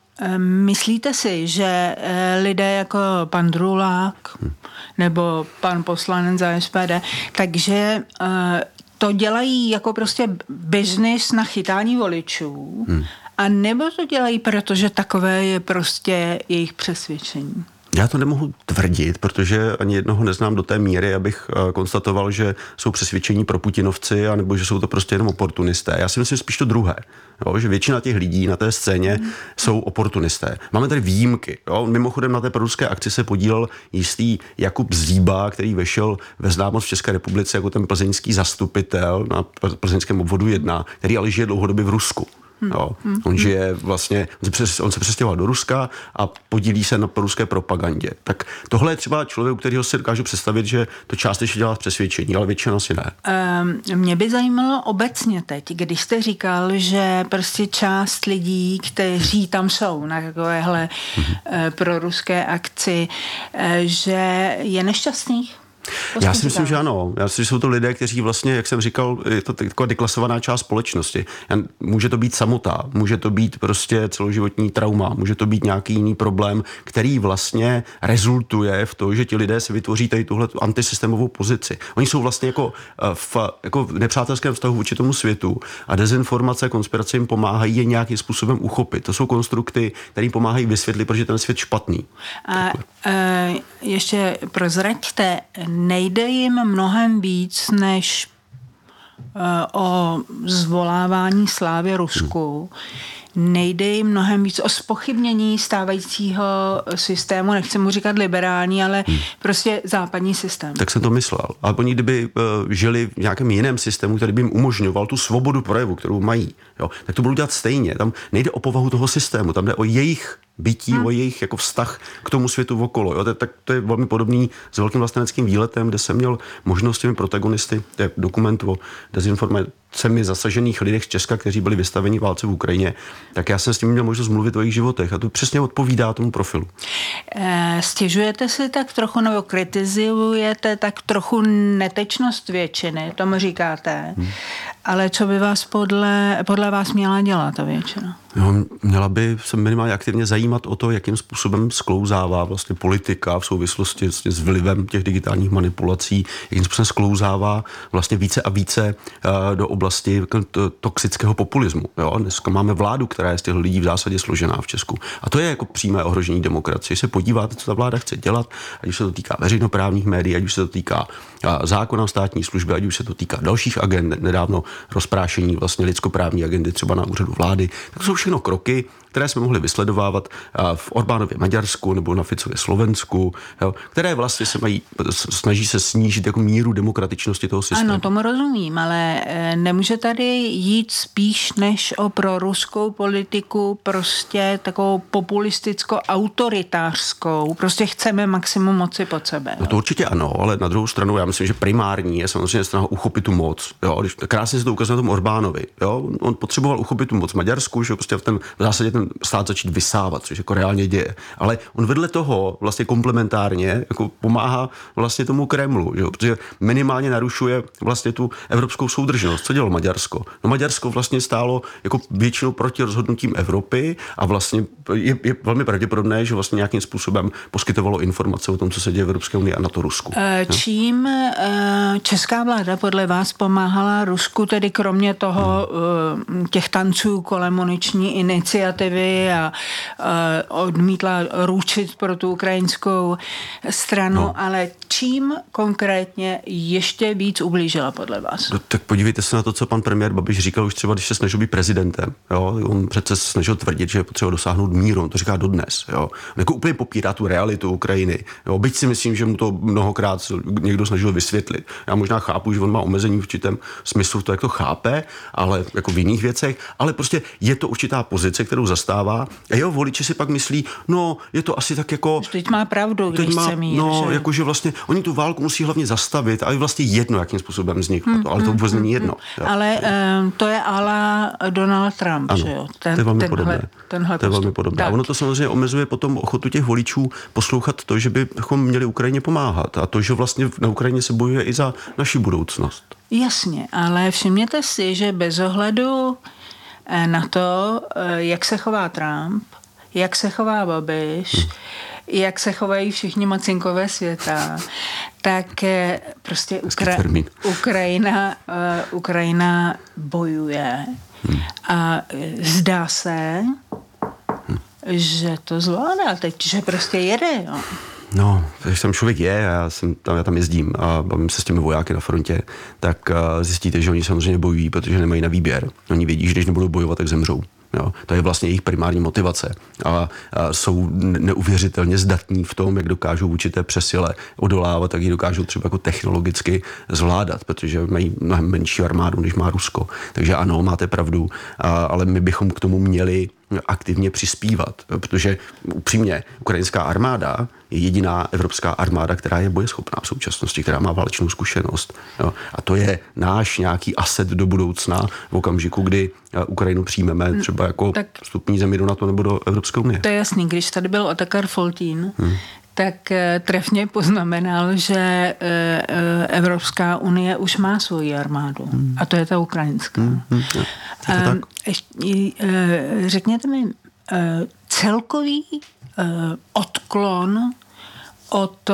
myslíte si, že lidé jako pan Drulák nebo pan poslanec za SPD, takže to dělají jako prostě biznis na chytání voličů, a nebo to dělají, protože takové je prostě jejich přesvědčení? Já to nemohu tvrdit, protože ani jednoho neznám do té míry, abych konstatoval, že jsou přesvědčení pro Putinovci, anebo že jsou to prostě jenom oportunisté. Já si myslím spíš to druhé, jo, že většina těch lidí na té scéně jsou oportunisté. Máme tady výjimky. Jo. Mimochodem na té proruské akci se podílel jistý Jakub Zíba, který vešel ve známost v České republice jako ten plzeňský zastupitel na plzeňském obvodu 1, který ale žije dlouhodobě v Rusku. Jo. On žije vlastně, on se přestěhoval do Ruska a podílí se na ruské propagandě. Tak tohle je třeba člověk, u kterého si dokážu představit, že to částečně dělá z přesvědčení, ale většina si ne. Mě by zajímalo obecně teď, když jste říkal, že prostě část lidí, kteří tam jsou na takovéhle proruské akci, že je nešťastných. Já si myslím, že ano. Já si myslím, že jsou to lidé, kteří vlastně, jak jsem říkal, je to taková deklasovaná část společnosti. Může to být samota, může to být prostě celoživotní trauma, může to být nějaký jiný problém, který vlastně rezultuje v tom, že ti lidé si vytvoří tady tuhle antisystémovou pozici. Oni jsou vlastně jako v nepřátelském vztahu vůči tomu světu a dezinformace, konspirace jim pomáhají je nějakým způsobem uchopit. To jsou konstrukty, které pomáhají vysvětlit, proč je ten svět špatný. A ještě prozraďte, nejde jim mnohem víc než o zvolávání slávy Rusku. Nejde jim mnohem víc o zpochybnění stávajícího systému, nechci mu říkat liberální, ale prostě západní systém. Tak jsem to myslel. Ale oni kdyby žili v nějakém jiném systému, který by jim umožňoval tu svobodu projevu, kterou mají, jo, tak to budou dělat stejně. Tam nejde o povahu toho systému, tam jde o jejich bytí, o jejich jako vztah k tomu světu okolo. Jo? Tak to je velmi podobný s velkým vlasteneckým výletem, kde jsem měl možnost těmi protagonisty, to je dokument o dezinformacemi zasažených lidech z Česka, kteří byli vystaveni válce v Ukrajině, tak já jsem s tím měl možnost mluvit o jejich životech a to přesně odpovídá tomu profilu. Stěžujete si tak trochu, nebo kritizujete tak trochu netečnost většiny, tomu říkáte, ale co by vás podle vás měla dělat ta většina? No, měla by se minimálně aktivně zajímat o to, jakým způsobem sklouzává vlastně politika v souvislosti s vlivem těch digitálních manipulací, jakým způsobem sklouzává vlastně více a více do oblasti toxického populismu. Jo? Dneska máme vládu, která je z těch lidí v zásadě složená v Česku. A to je jako přímé ohrožení demokracie. Když se podíváte, co ta vláda chce dělat, ať už se to týká veřejnoprávních médií, ať už se to týká zákona o státní službě, ať už se to týká dalších agend, nedávno rozprášení vlastně lidskoprávní agendy třeba na úřadu vlády, tak to jsou všechno kroky, které jsme mohli vysledovávat v Orbánově Maďarsku nebo na Ficově Slovensku, jo, které vlastně snaží se snížit jako míru demokratičnosti toho systému. Ano, tomu rozumím, ale nemůže tady jít spíš než o proruskou politiku, prostě takovou populisticko-autoritářskou, prostě chceme maximum moci pod sebe. No to určitě ano, ale na druhou stranu já myslím, že primární je samozřejmě snaha uchopit tu moc. Jo, když krásně se to ukazuje na tom Orbánovi. Jo, on potřeboval uchopit tu moc v Maďarsku, že prostě v zásadě ten stát začít vysávat, což jako reálně děje. Ale on vedle toho vlastně komplementárně jako pomáhá vlastně tomu Kremlu, že? Protože minimálně narušuje vlastně tu evropskou soudržnost. Co dělalo Maďarsko? No Maďarsko vlastně stálo jako většinou proti rozhodnutím Evropy a vlastně je velmi pravděpodobné, že vlastně nějakým způsobem poskytovalo informace o tom, co se děje v Evropské unii a na to Rusku. Čím česká vláda podle vás pomáhala Rusku, tedy kromě toho těch tanců kolem muniční iniciativy a odmítla ručit pro tu ukrajinskou stranu, ale čím konkrétně ještě víc ublížila podle vás? No, tak podívejte se na to, co pan premiér Babiš říkal už třeba, když se snažil být prezidentem. Jo? On přece snažil tvrdit, že je potřeba dosáhnout míru, on to říká dodnes. Jo? On jako úplně popírá tu realitu Ukrajiny. Jo? Byť si myslím, že mu to mnohokrát někdo snažil vysvětlit. Já možná chápu, že on má omezení v určitém smyslu, to jak to chápe, ale jako v jiných věcech, ale prostě je to určitá pozice, kterou zastává. A jeho voliči si pak myslí, no, je to asi tak jako... Teď má pravdu, když chce mír. No, jakože vlastně oni tu válku musí hlavně zastavit a je vlastně jedno, jakým způsobem vzniklo to, ale to vůbec není jedno. Ale to je ala Donald Trump, ano, že jo? To je velmi podobné. To je velmi podobné. Tak. A ono to samozřejmě omezuje potom ochotu těch voličů poslouchat to, že bychom měli Ukrajině pomáhat a to, že vlastně na Ukrajině se bojuje i za naši budoucnost. Jasně, ale všimněte si, že bez ohledu na to, jak se chová Trump, jak se chová Babiš, jak se chovají všichni mocinkové světa, tak prostě Ukrajina bojuje a zdá se, že to zvládá teď, že prostě jede, jo. No, když tam člověk je, já tam jezdím a bavím se s těmi vojáky na frontě, tak zjistíte, že oni samozřejmě bojují, protože nemají na výběr. Oni vědí, že když nebudou bojovat, tak zemřou. Jo, to je vlastně jejich primární motivace. A jsou neuvěřitelně zdatní v tom, jak dokážou vůči té přesile odolávat, tak ji dokážou třeba jako technologicky zvládat, protože mají mnohem menší armádu, než má Rusko. Takže ano, máte pravdu, ale my bychom k tomu měli aktivně přispívat, protože upřímně ukrajinská armáda je jediná evropská armáda, která je bojeschopná v současnosti, která má válečnou zkušenost. Jo. A to je náš nějaký aset do budoucna v okamžiku, kdy Ukrajinu přijmeme třeba jako vstupní zemi do NATO nebo do Evropské unie. To je jasný, když tady byl Otakar Foltín, tak trefně poznamenal, že Evropská unie už má svoji armádu. A to je ta ukrajinská. Řekněte mi, celkový odklon od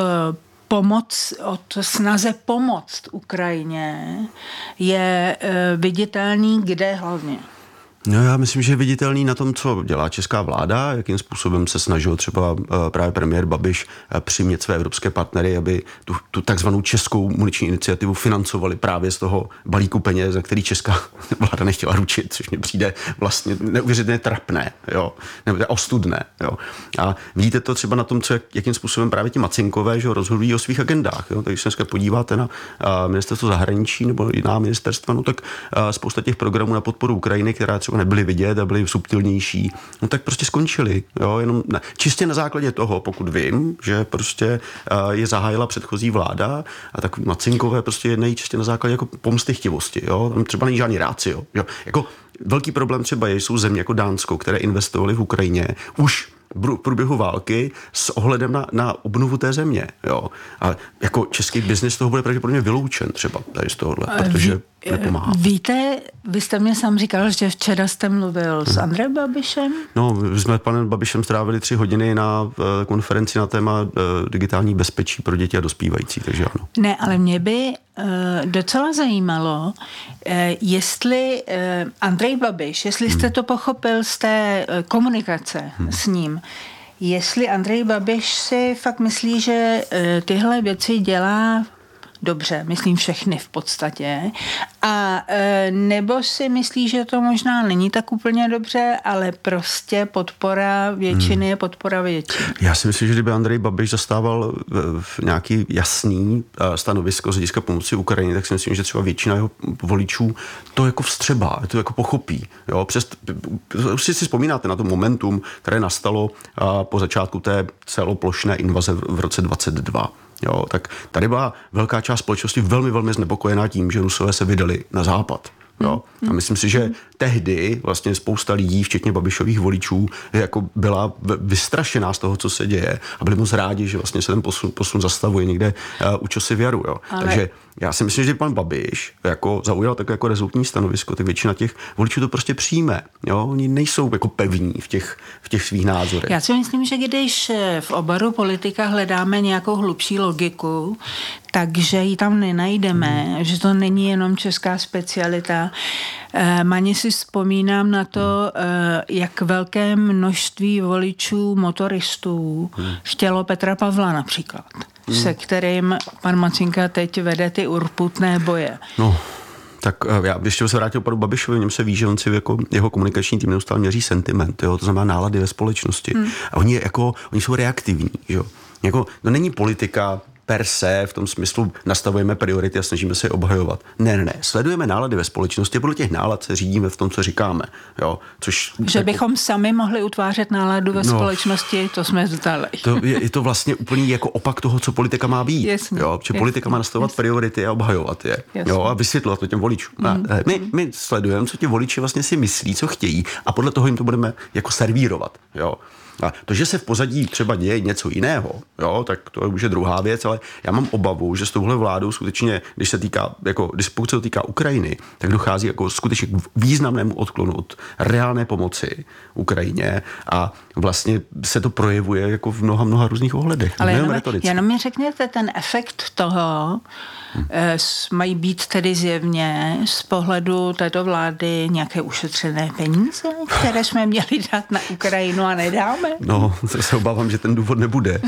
snaze pomoct Ukrajině je viditelný kde hlavně? No já myslím, že je viditelný na tom, co dělá česká vláda, jakým způsobem se snažil třeba právě premiér Babiš přimět své evropské partnery, aby tu takzvanou českou muniční iniciativu financovali právě z toho balíku peněz, za který česká vláda nechtěla ručit, což mi přijde vlastně neuvěřitelně trapné, jo, nebo ostudné, jo. A vidíte to třeba na tom, jakým způsobem právě ti macinkové, že rozhodují o svých agendách, jo. Takže když se dneska podíváte na ministerstvo zahraničí nebo jiná ministerstva, no tak spousta těch programů na podporu Ukrajiny, která třeba nebyly vidět a byly subtilnější, no tak prostě skončili. Jo? Jenom čistě na základě toho, pokud vím, že prostě je zahájila předchozí vláda a tak Macinkové prostě jednají čistě na základě jako pomstychtivosti. Jo? Tam třeba není žádný rácio. Jo? Jako velký problém třeba jsou země jako Dánsko, které investovaly v Ukrajině už v průběhu války s ohledem na obnovu té země. Jo. A jako český biznis toho bude pravděpodobně vyloučen třeba tady z tohohle, protože nepomáhá. Víte, vy jste mě sám říkal, že včera jste mluvil s Andrejem Babišem? No, jsme s panem Babišem strávili 3 hodiny na konferenci na téma digitální bezpečí pro děti a dospívající, takže ano. Ne, ale mě by docela zajímalo, jestli Andrej Babiš, jestli jste to pochopil z té komunikace s ním, jestli Andrej Babiš si fakt myslí, že tyhle věci dělá dobře, myslím všechny v podstatě, a nebo si myslí, že to možná není tak úplně dobře, ale prostě podpora většiny je podpora většiny. Já si myslím, že kdyby Andrej Babiš zastával nějaký jasný stanovisko z hlediska pomoci Ukrajině, tak si myslím, že třeba většina jeho voličů to jako vstřebá, to jako pochopí. Jo? Už si vzpomínáte na to momentum, které nastalo po začátku té celoplošné invaze v roce 2022. Jo, tak tady byla velká část společnosti velmi, velmi znepokojená tím, že Rusové se vydali na západ. Jo. A myslím si, že tehdy vlastně spousta lidí, včetně Babišových voličů, jako byla vystrašená z toho, co se děje, a byli moc rádi, že vlastně se ten posun zastavuje někde u čosi v jaru. Jo. Ale... Takže já si myslím, že pan Babiš jako zaujal takové jako rezolutní stanovisko, tak většina těch voličů to prostě přijme. Jo. Oni nejsou jako pevní v těch svých názorech. Já si myslím, že když v oboru politika hledáme nějakou hlubší logiku, takže ji tam nenajdeme, že to není jenom česká specialita. Maně si vzpomínám na to, jak velké množství voličů motoristů chtělo Petra Pavla například, se kterým pan Macinka teď vede ty urputné boje. No. Tak já ještě se vrátil panu Babišovi, v něm se ví, že on si jako jeho komunikační tým neustále měří sentiment, jo? To znamená nálady ve společnosti. A oni jsou reaktivní. Jo? Jako, no není politika per se, v tom smyslu nastavujeme priority a snažíme se je obhajovat. Ne. Sledujeme nálady ve společnosti a podle těch nálad se řídíme v tom, co říkáme. Jo? Že jako... bychom sami mohli utvářet náladu ve společnosti, to jsme vzdali. Je to vlastně úplně jako opak toho, co politika má být. Jo? Že politika má nastavovat priority a obhajovat je. Jo? A vysvětlovat to těm voličům. My sledujeme, co ti voliči vlastně si myslí, co chtějí, a podle toho jim to budeme jako servírovat. Jo? A to, že se v pozadí třeba děje něco jiného, jo, tak to je už druhá věc, ale já mám obavu, že s touhle vládou skutečně, pokud se to týká Ukrajiny, tak dochází jako skutečně k významnému odklonu od reálné pomoci Ukrajině a vlastně se to projevuje jako v mnoha různých ohledech. Ale jenom mi řekněte, ten efekt toho mají být tedy zjevně z pohledu této vlády nějaké ušetřené peníze, které jsme měli dát na Ukrajinu a nedáme? No, to se obávám, že ten důvod nebude.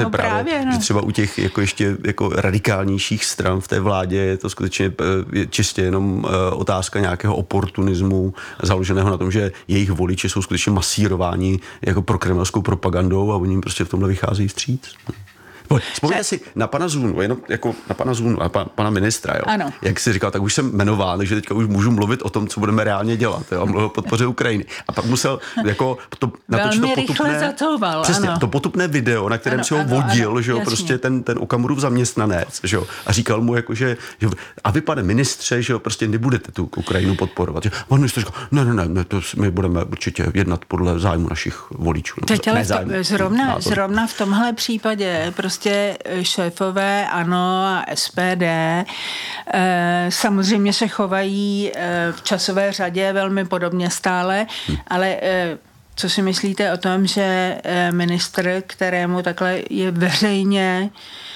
Že třeba u těch ještě radikálnějších stran v té vládě je to skutečně čistě jenom otázka nějakého oportunismu založeného na tom, že jejich voliči jsou skutečně masírováni jako prokremelskou propagandou a oni jim prostě v tomhle vycházejí vstříc. Vzpomněte si na pana Zunu, jenom jako na pana Zunu a pana ministra, jo. Ano. Jak jsi říkal, tak už jsem jmenován, takže teďka už můžu mluvit o tom, co budeme reálně dělat, jo. Mluvil o podpoře Ukrajiny. A pak musel jako natočit to potupné, přesně, to potupné video, na kterém si ho vodil, že jo, prostě ten Okamurův zaměstnanec, že jo, a říkal mu jako, že a vy, pane ministře, že jo, prostě nebudete tu Ukrajinu podporovat. On ministr říkal, ne, to my budeme určitě jednat podle zájmu našich voličů. Zrovna v tomhle případě prostě šéfové ANO a SPD samozřejmě se chovají v časové řadě velmi podobně stále, ale co si myslíte o tom, že ministr, kterému takhle je veřejně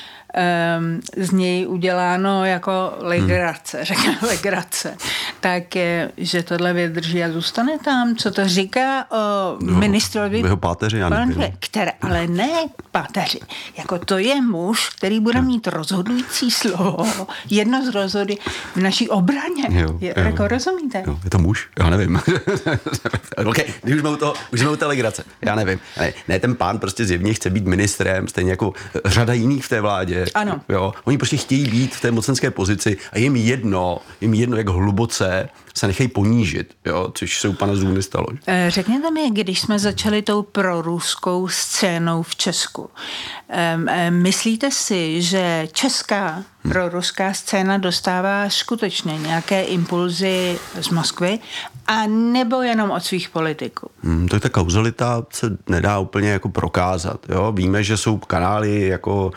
z něj uděláno jako legrace, řekněme legrace, tak že tohle vydrží a zůstane tam. Co to říká o ministrovi? Jeho páteři, já nevím. Ale ne páteři. Jako to je muž, který bude mít rozhodující slovo, jedno z rozhody v naší obraně. Jako rozumíte? Jo, je to muž? Já nevím. Okay, když už jsme u té legrace. Já nevím. Ne, ten pán prostě zjevně chce být ministrem, stejně jako řada jiných v té vládě. Ano. Jo, oni prostě chtějí být v té mocenské pozici a jim jedno, jak hluboce opozice se nechají ponížit, jo, což se u pana Zůny stalo. Řekněte mi, když jsme začali tou proruskou scénou v Česku, myslíte si, že česká proruská scéna dostává skutečně nějaké impulzy z Moskvy a nebo jenom od svých politiků? Tak ta kauzalita se nedá úplně jako prokázat. Jo? Víme, že jsou kanály jako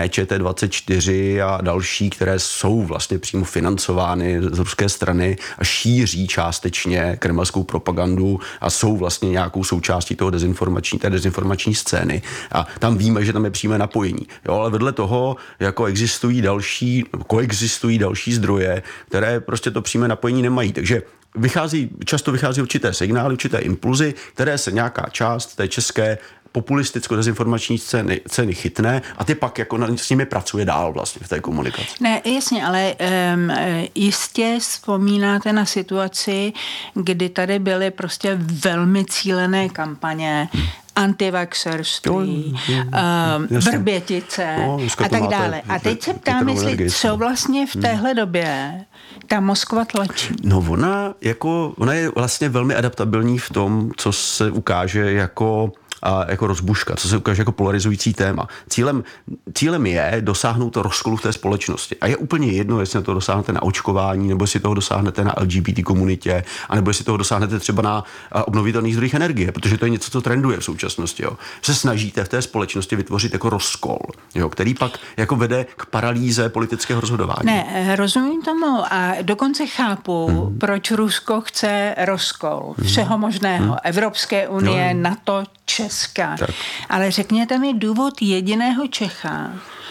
ČT24 a další, které jsou vlastně přímo financovány z ruské strany a šíří částečně kremelskou propagandu a jsou vlastně nějakou součástí té dezinformační scény. A tam víme, že tam je přímé napojení. Jo? Ale vedle toho jako koexistují další zdroje, které prostě to přímé napojení nemají. Takže často vychází určité signály, určité impulzy, které se nějaká část té české populisticko-dezinformační ceny chytne a ty pak jako s nimi pracuje dál vlastně v té komunikaci. Ne, jasně, ale jistě vzpomínáte na situaci, kdy tady byly prostě velmi cílené kampaně, antivaxerství, Vrbětice a tak dále. A teď se ptám, jestli co vlastně v téhle době ta Moskva tlačí. No ona je vlastně velmi adaptabilní v tom, co se ukáže jako rozbuška, co se ukáže jako polarizující téma. Cílem je dosáhnout rozkolu v té společnosti. A je úplně jedno, jestli to dosáhnete na očkování, nebo jestli toho dosáhnete na LGBT komunitě, anebo jestli toho dosáhnete třeba na obnovitelných zdrojích energie, protože to je něco, co trenduje v současnosti. Jo. Se snažíte v té společnosti vytvořit jako rozkol, jo, který pak jako vede k paralýze politického rozhodování. Ne, rozumím tomu a dokonce chápu, proč Rusko chce rozkol všeho možného. Evropské unie, NATO, Česka. Tak. Ale řekněte mi důvod jediného Čecha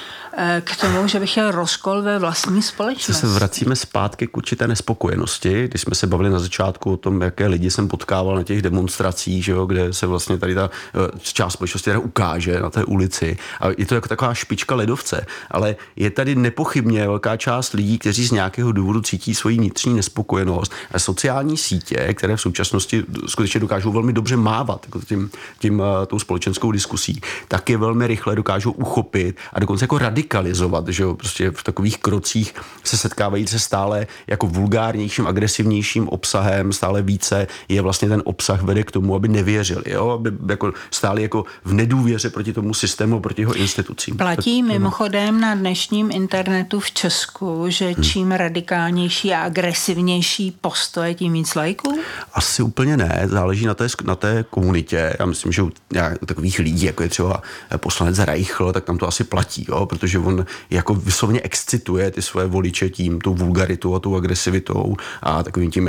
k tomu, že bych chtěl rozkol ve vlastní společnosti. Se vracíme zpátky k určité nespokojenosti, když jsme se bavili na začátku o tom, jaké lidi jsem potkával na těch demonstracích, že jo, kde se vlastně tady ta část společnosti ukáže na té ulici. A je to jako taková špička ledovce, ale je tady nepochybně velká část lidí, kteří z nějakého důvodu cítí svoji vnitřní nespokojenost. A sociální sítě, které v současnosti skutečně dokážou velmi dobře mávat jako tou společenskou diskusí, tak je velmi rychle dokážou uchopit a dokonce jako radikalizovat, že jo, prostě v takových krocích se setkávají se stále jako vulgárnějším, agresivnějším obsahem, stále více je vlastně ten obsah vede k tomu, aby nevěřili, jo, aby jako stáli jako v nedůvěře proti tomu systému, proti jeho institucím. Platí mimochodem na dnešním internetu v Česku, že čím radikálnější a agresivnější postoje, tím víc lajků? Asi úplně ne, záleží na té komunitě. Já myslím, že u takových lidí, jako je třeba poslanec Reichl, tak tam to asi platí, jo, protože on jako vyslovně excituje ty svoje voliče tím, tou vulgaritou a tou agresivitou a takovým tím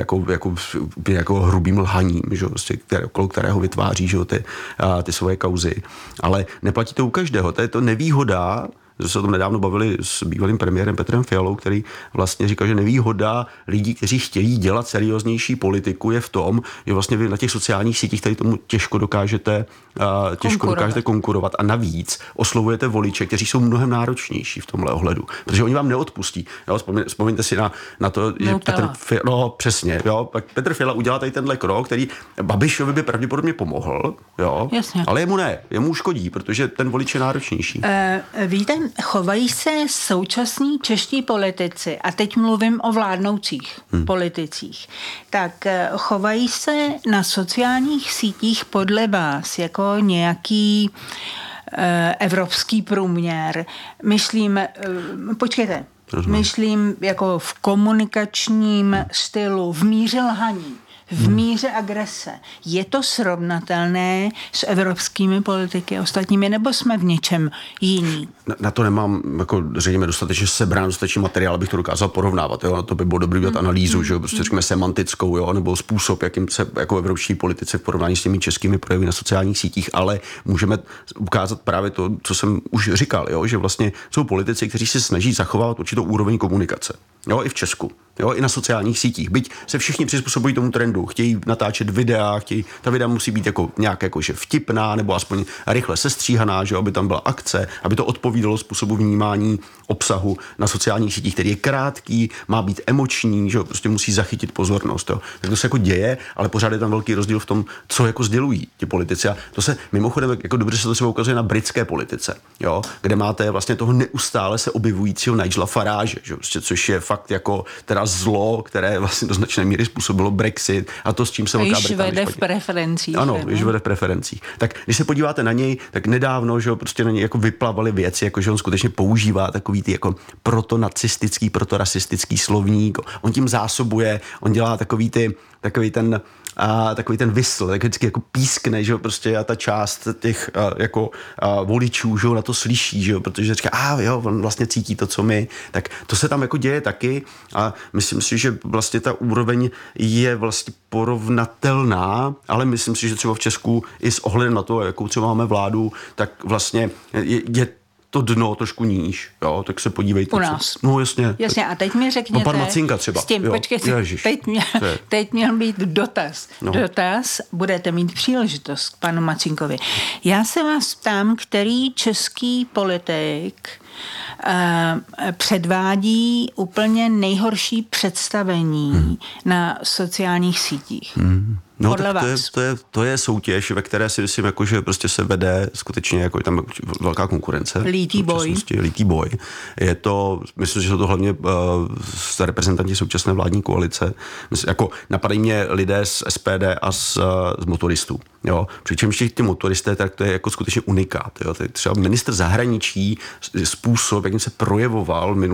jako hrubým lhaním, že, prostě, okolo kterého vytváří, že, ty svoje kauzy. Ale neplatí to u každého. To je to nevýhoda, že se o tom nedávno bavili s bývalým premiérem Petrem Fialou, který vlastně říkal, že nevýhoda lidí, kteří chtějí dělat serióznější politiku, je v tom, že vlastně vy na těch sociálních sítích tady tomu těžko dokážete konkurovat a navíc oslovujete voliče, kteří jsou mnohem náročnější v tomhle ohledu, protože oni vám neodpustí. Jo, vzpomeňte si na to, že přesně, jo, Petr Fiala udělá tady tenhle krok, který Babišovi by pravděpodobně pomohl, jo, ale jemu uškodí, protože ten volič je náročnější. Víte, chovají se současní čeští politici, a teď mluvím o vládnoucích politicích, tak chovají se na sociálních sítích podle vás jako nějaký evropský průměr. Myslím jako v komunikačním stylu, v míře lhaní, v míře agrese. Je to srovnatelné s evropskými politiky ostatními, nebo jsme v něčem jiní? Na to nemám jako řekněme dostatečně dostatečný materiál, abych to dokázal porovnávat. Jo? To by bylo dobrý dělat analýzu, že jo? Prostě řekněme semantickou, jo? Nebo způsob, jakým se jako evropští politici v porovnání s těmi českými projevy na sociálních sítích, ale můžeme ukázat právě to, co jsem už říkal, jo? Že vlastně jsou politici, kteří se snaží zachovat určitou úroveň komunikace. Jo? I v Česku. Jo, i na sociálních sítích. Byť se všichni přizpůsobují tomu trendu, chtějí natáčet videa, ta videa musí být jako nějak jakože vtipná nebo aspoň rychle sestříhaná, že aby tam byla akce, aby to odpovídalo způsobu vnímání obsahu na sociálních sítích, který je krátký, má být emoční, že prostě musí zachytit pozornost. Jo. Tak to se jako děje, ale pořád je tam velký rozdíl v tom, co jako sdělují ti politici. A to se mimochodem jako dobře se to třeba ukazuje na britské politice, jo, kde máte vlastně toho neustále se objevujícího Nigela Farage, že, což je fakt jako teda na zlo, které vlastně do značné míry způsobilo Brexit a to, s čím se Velká Británie vede v preferencích. Ano, již vede v preferencích. Tak když se podíváte na něj, tak nedávno, že prostě na něj jako vyplavaly věci, jako že on skutečně používá takový ty jako protonacistický, protorasistický slovník, on tím zásobuje, on dělá takový ten whistle, tak vždycky jako pískne, že jo, prostě a ta část těch jako voličů, že jo, na to slyší, že jo, protože říká, jo, on vlastně cítí to, co my, tak to se tam jako děje taky a myslím si, že vlastně ta úroveň je vlastně porovnatelná, ale myslím si, že třeba v Česku i s ohledem na to, jakou třeba máme vládu, tak vlastně je to dno trošku níž, jo, tak se podívejte. U nás. No jasně. Jasně, a teď mi řekněte. Pan Macinka třeba. S tím, počkejte, teď měl být dotaz. No. Dotaz, budete mít příležitost k panu Macinkovi. Já se vás ptám, který český politik předvádí úplně nejhorší představení na sociálních sítích. No tak to je soutěž, ve které si myslím, jako, že prostě se vede skutečně jako je tam velká konkurence. Lítý boj. Je to, myslím, že jsou to hlavně reprezentanti současné vládní koalice. Myslím, jako napadají mě lidé z SPD a z motoristů. Jo? Přičemž ty motoristé, tak to je jako skutečně unikát. Jo? To je třeba ministr zahraničí, způsob, jakým se projevoval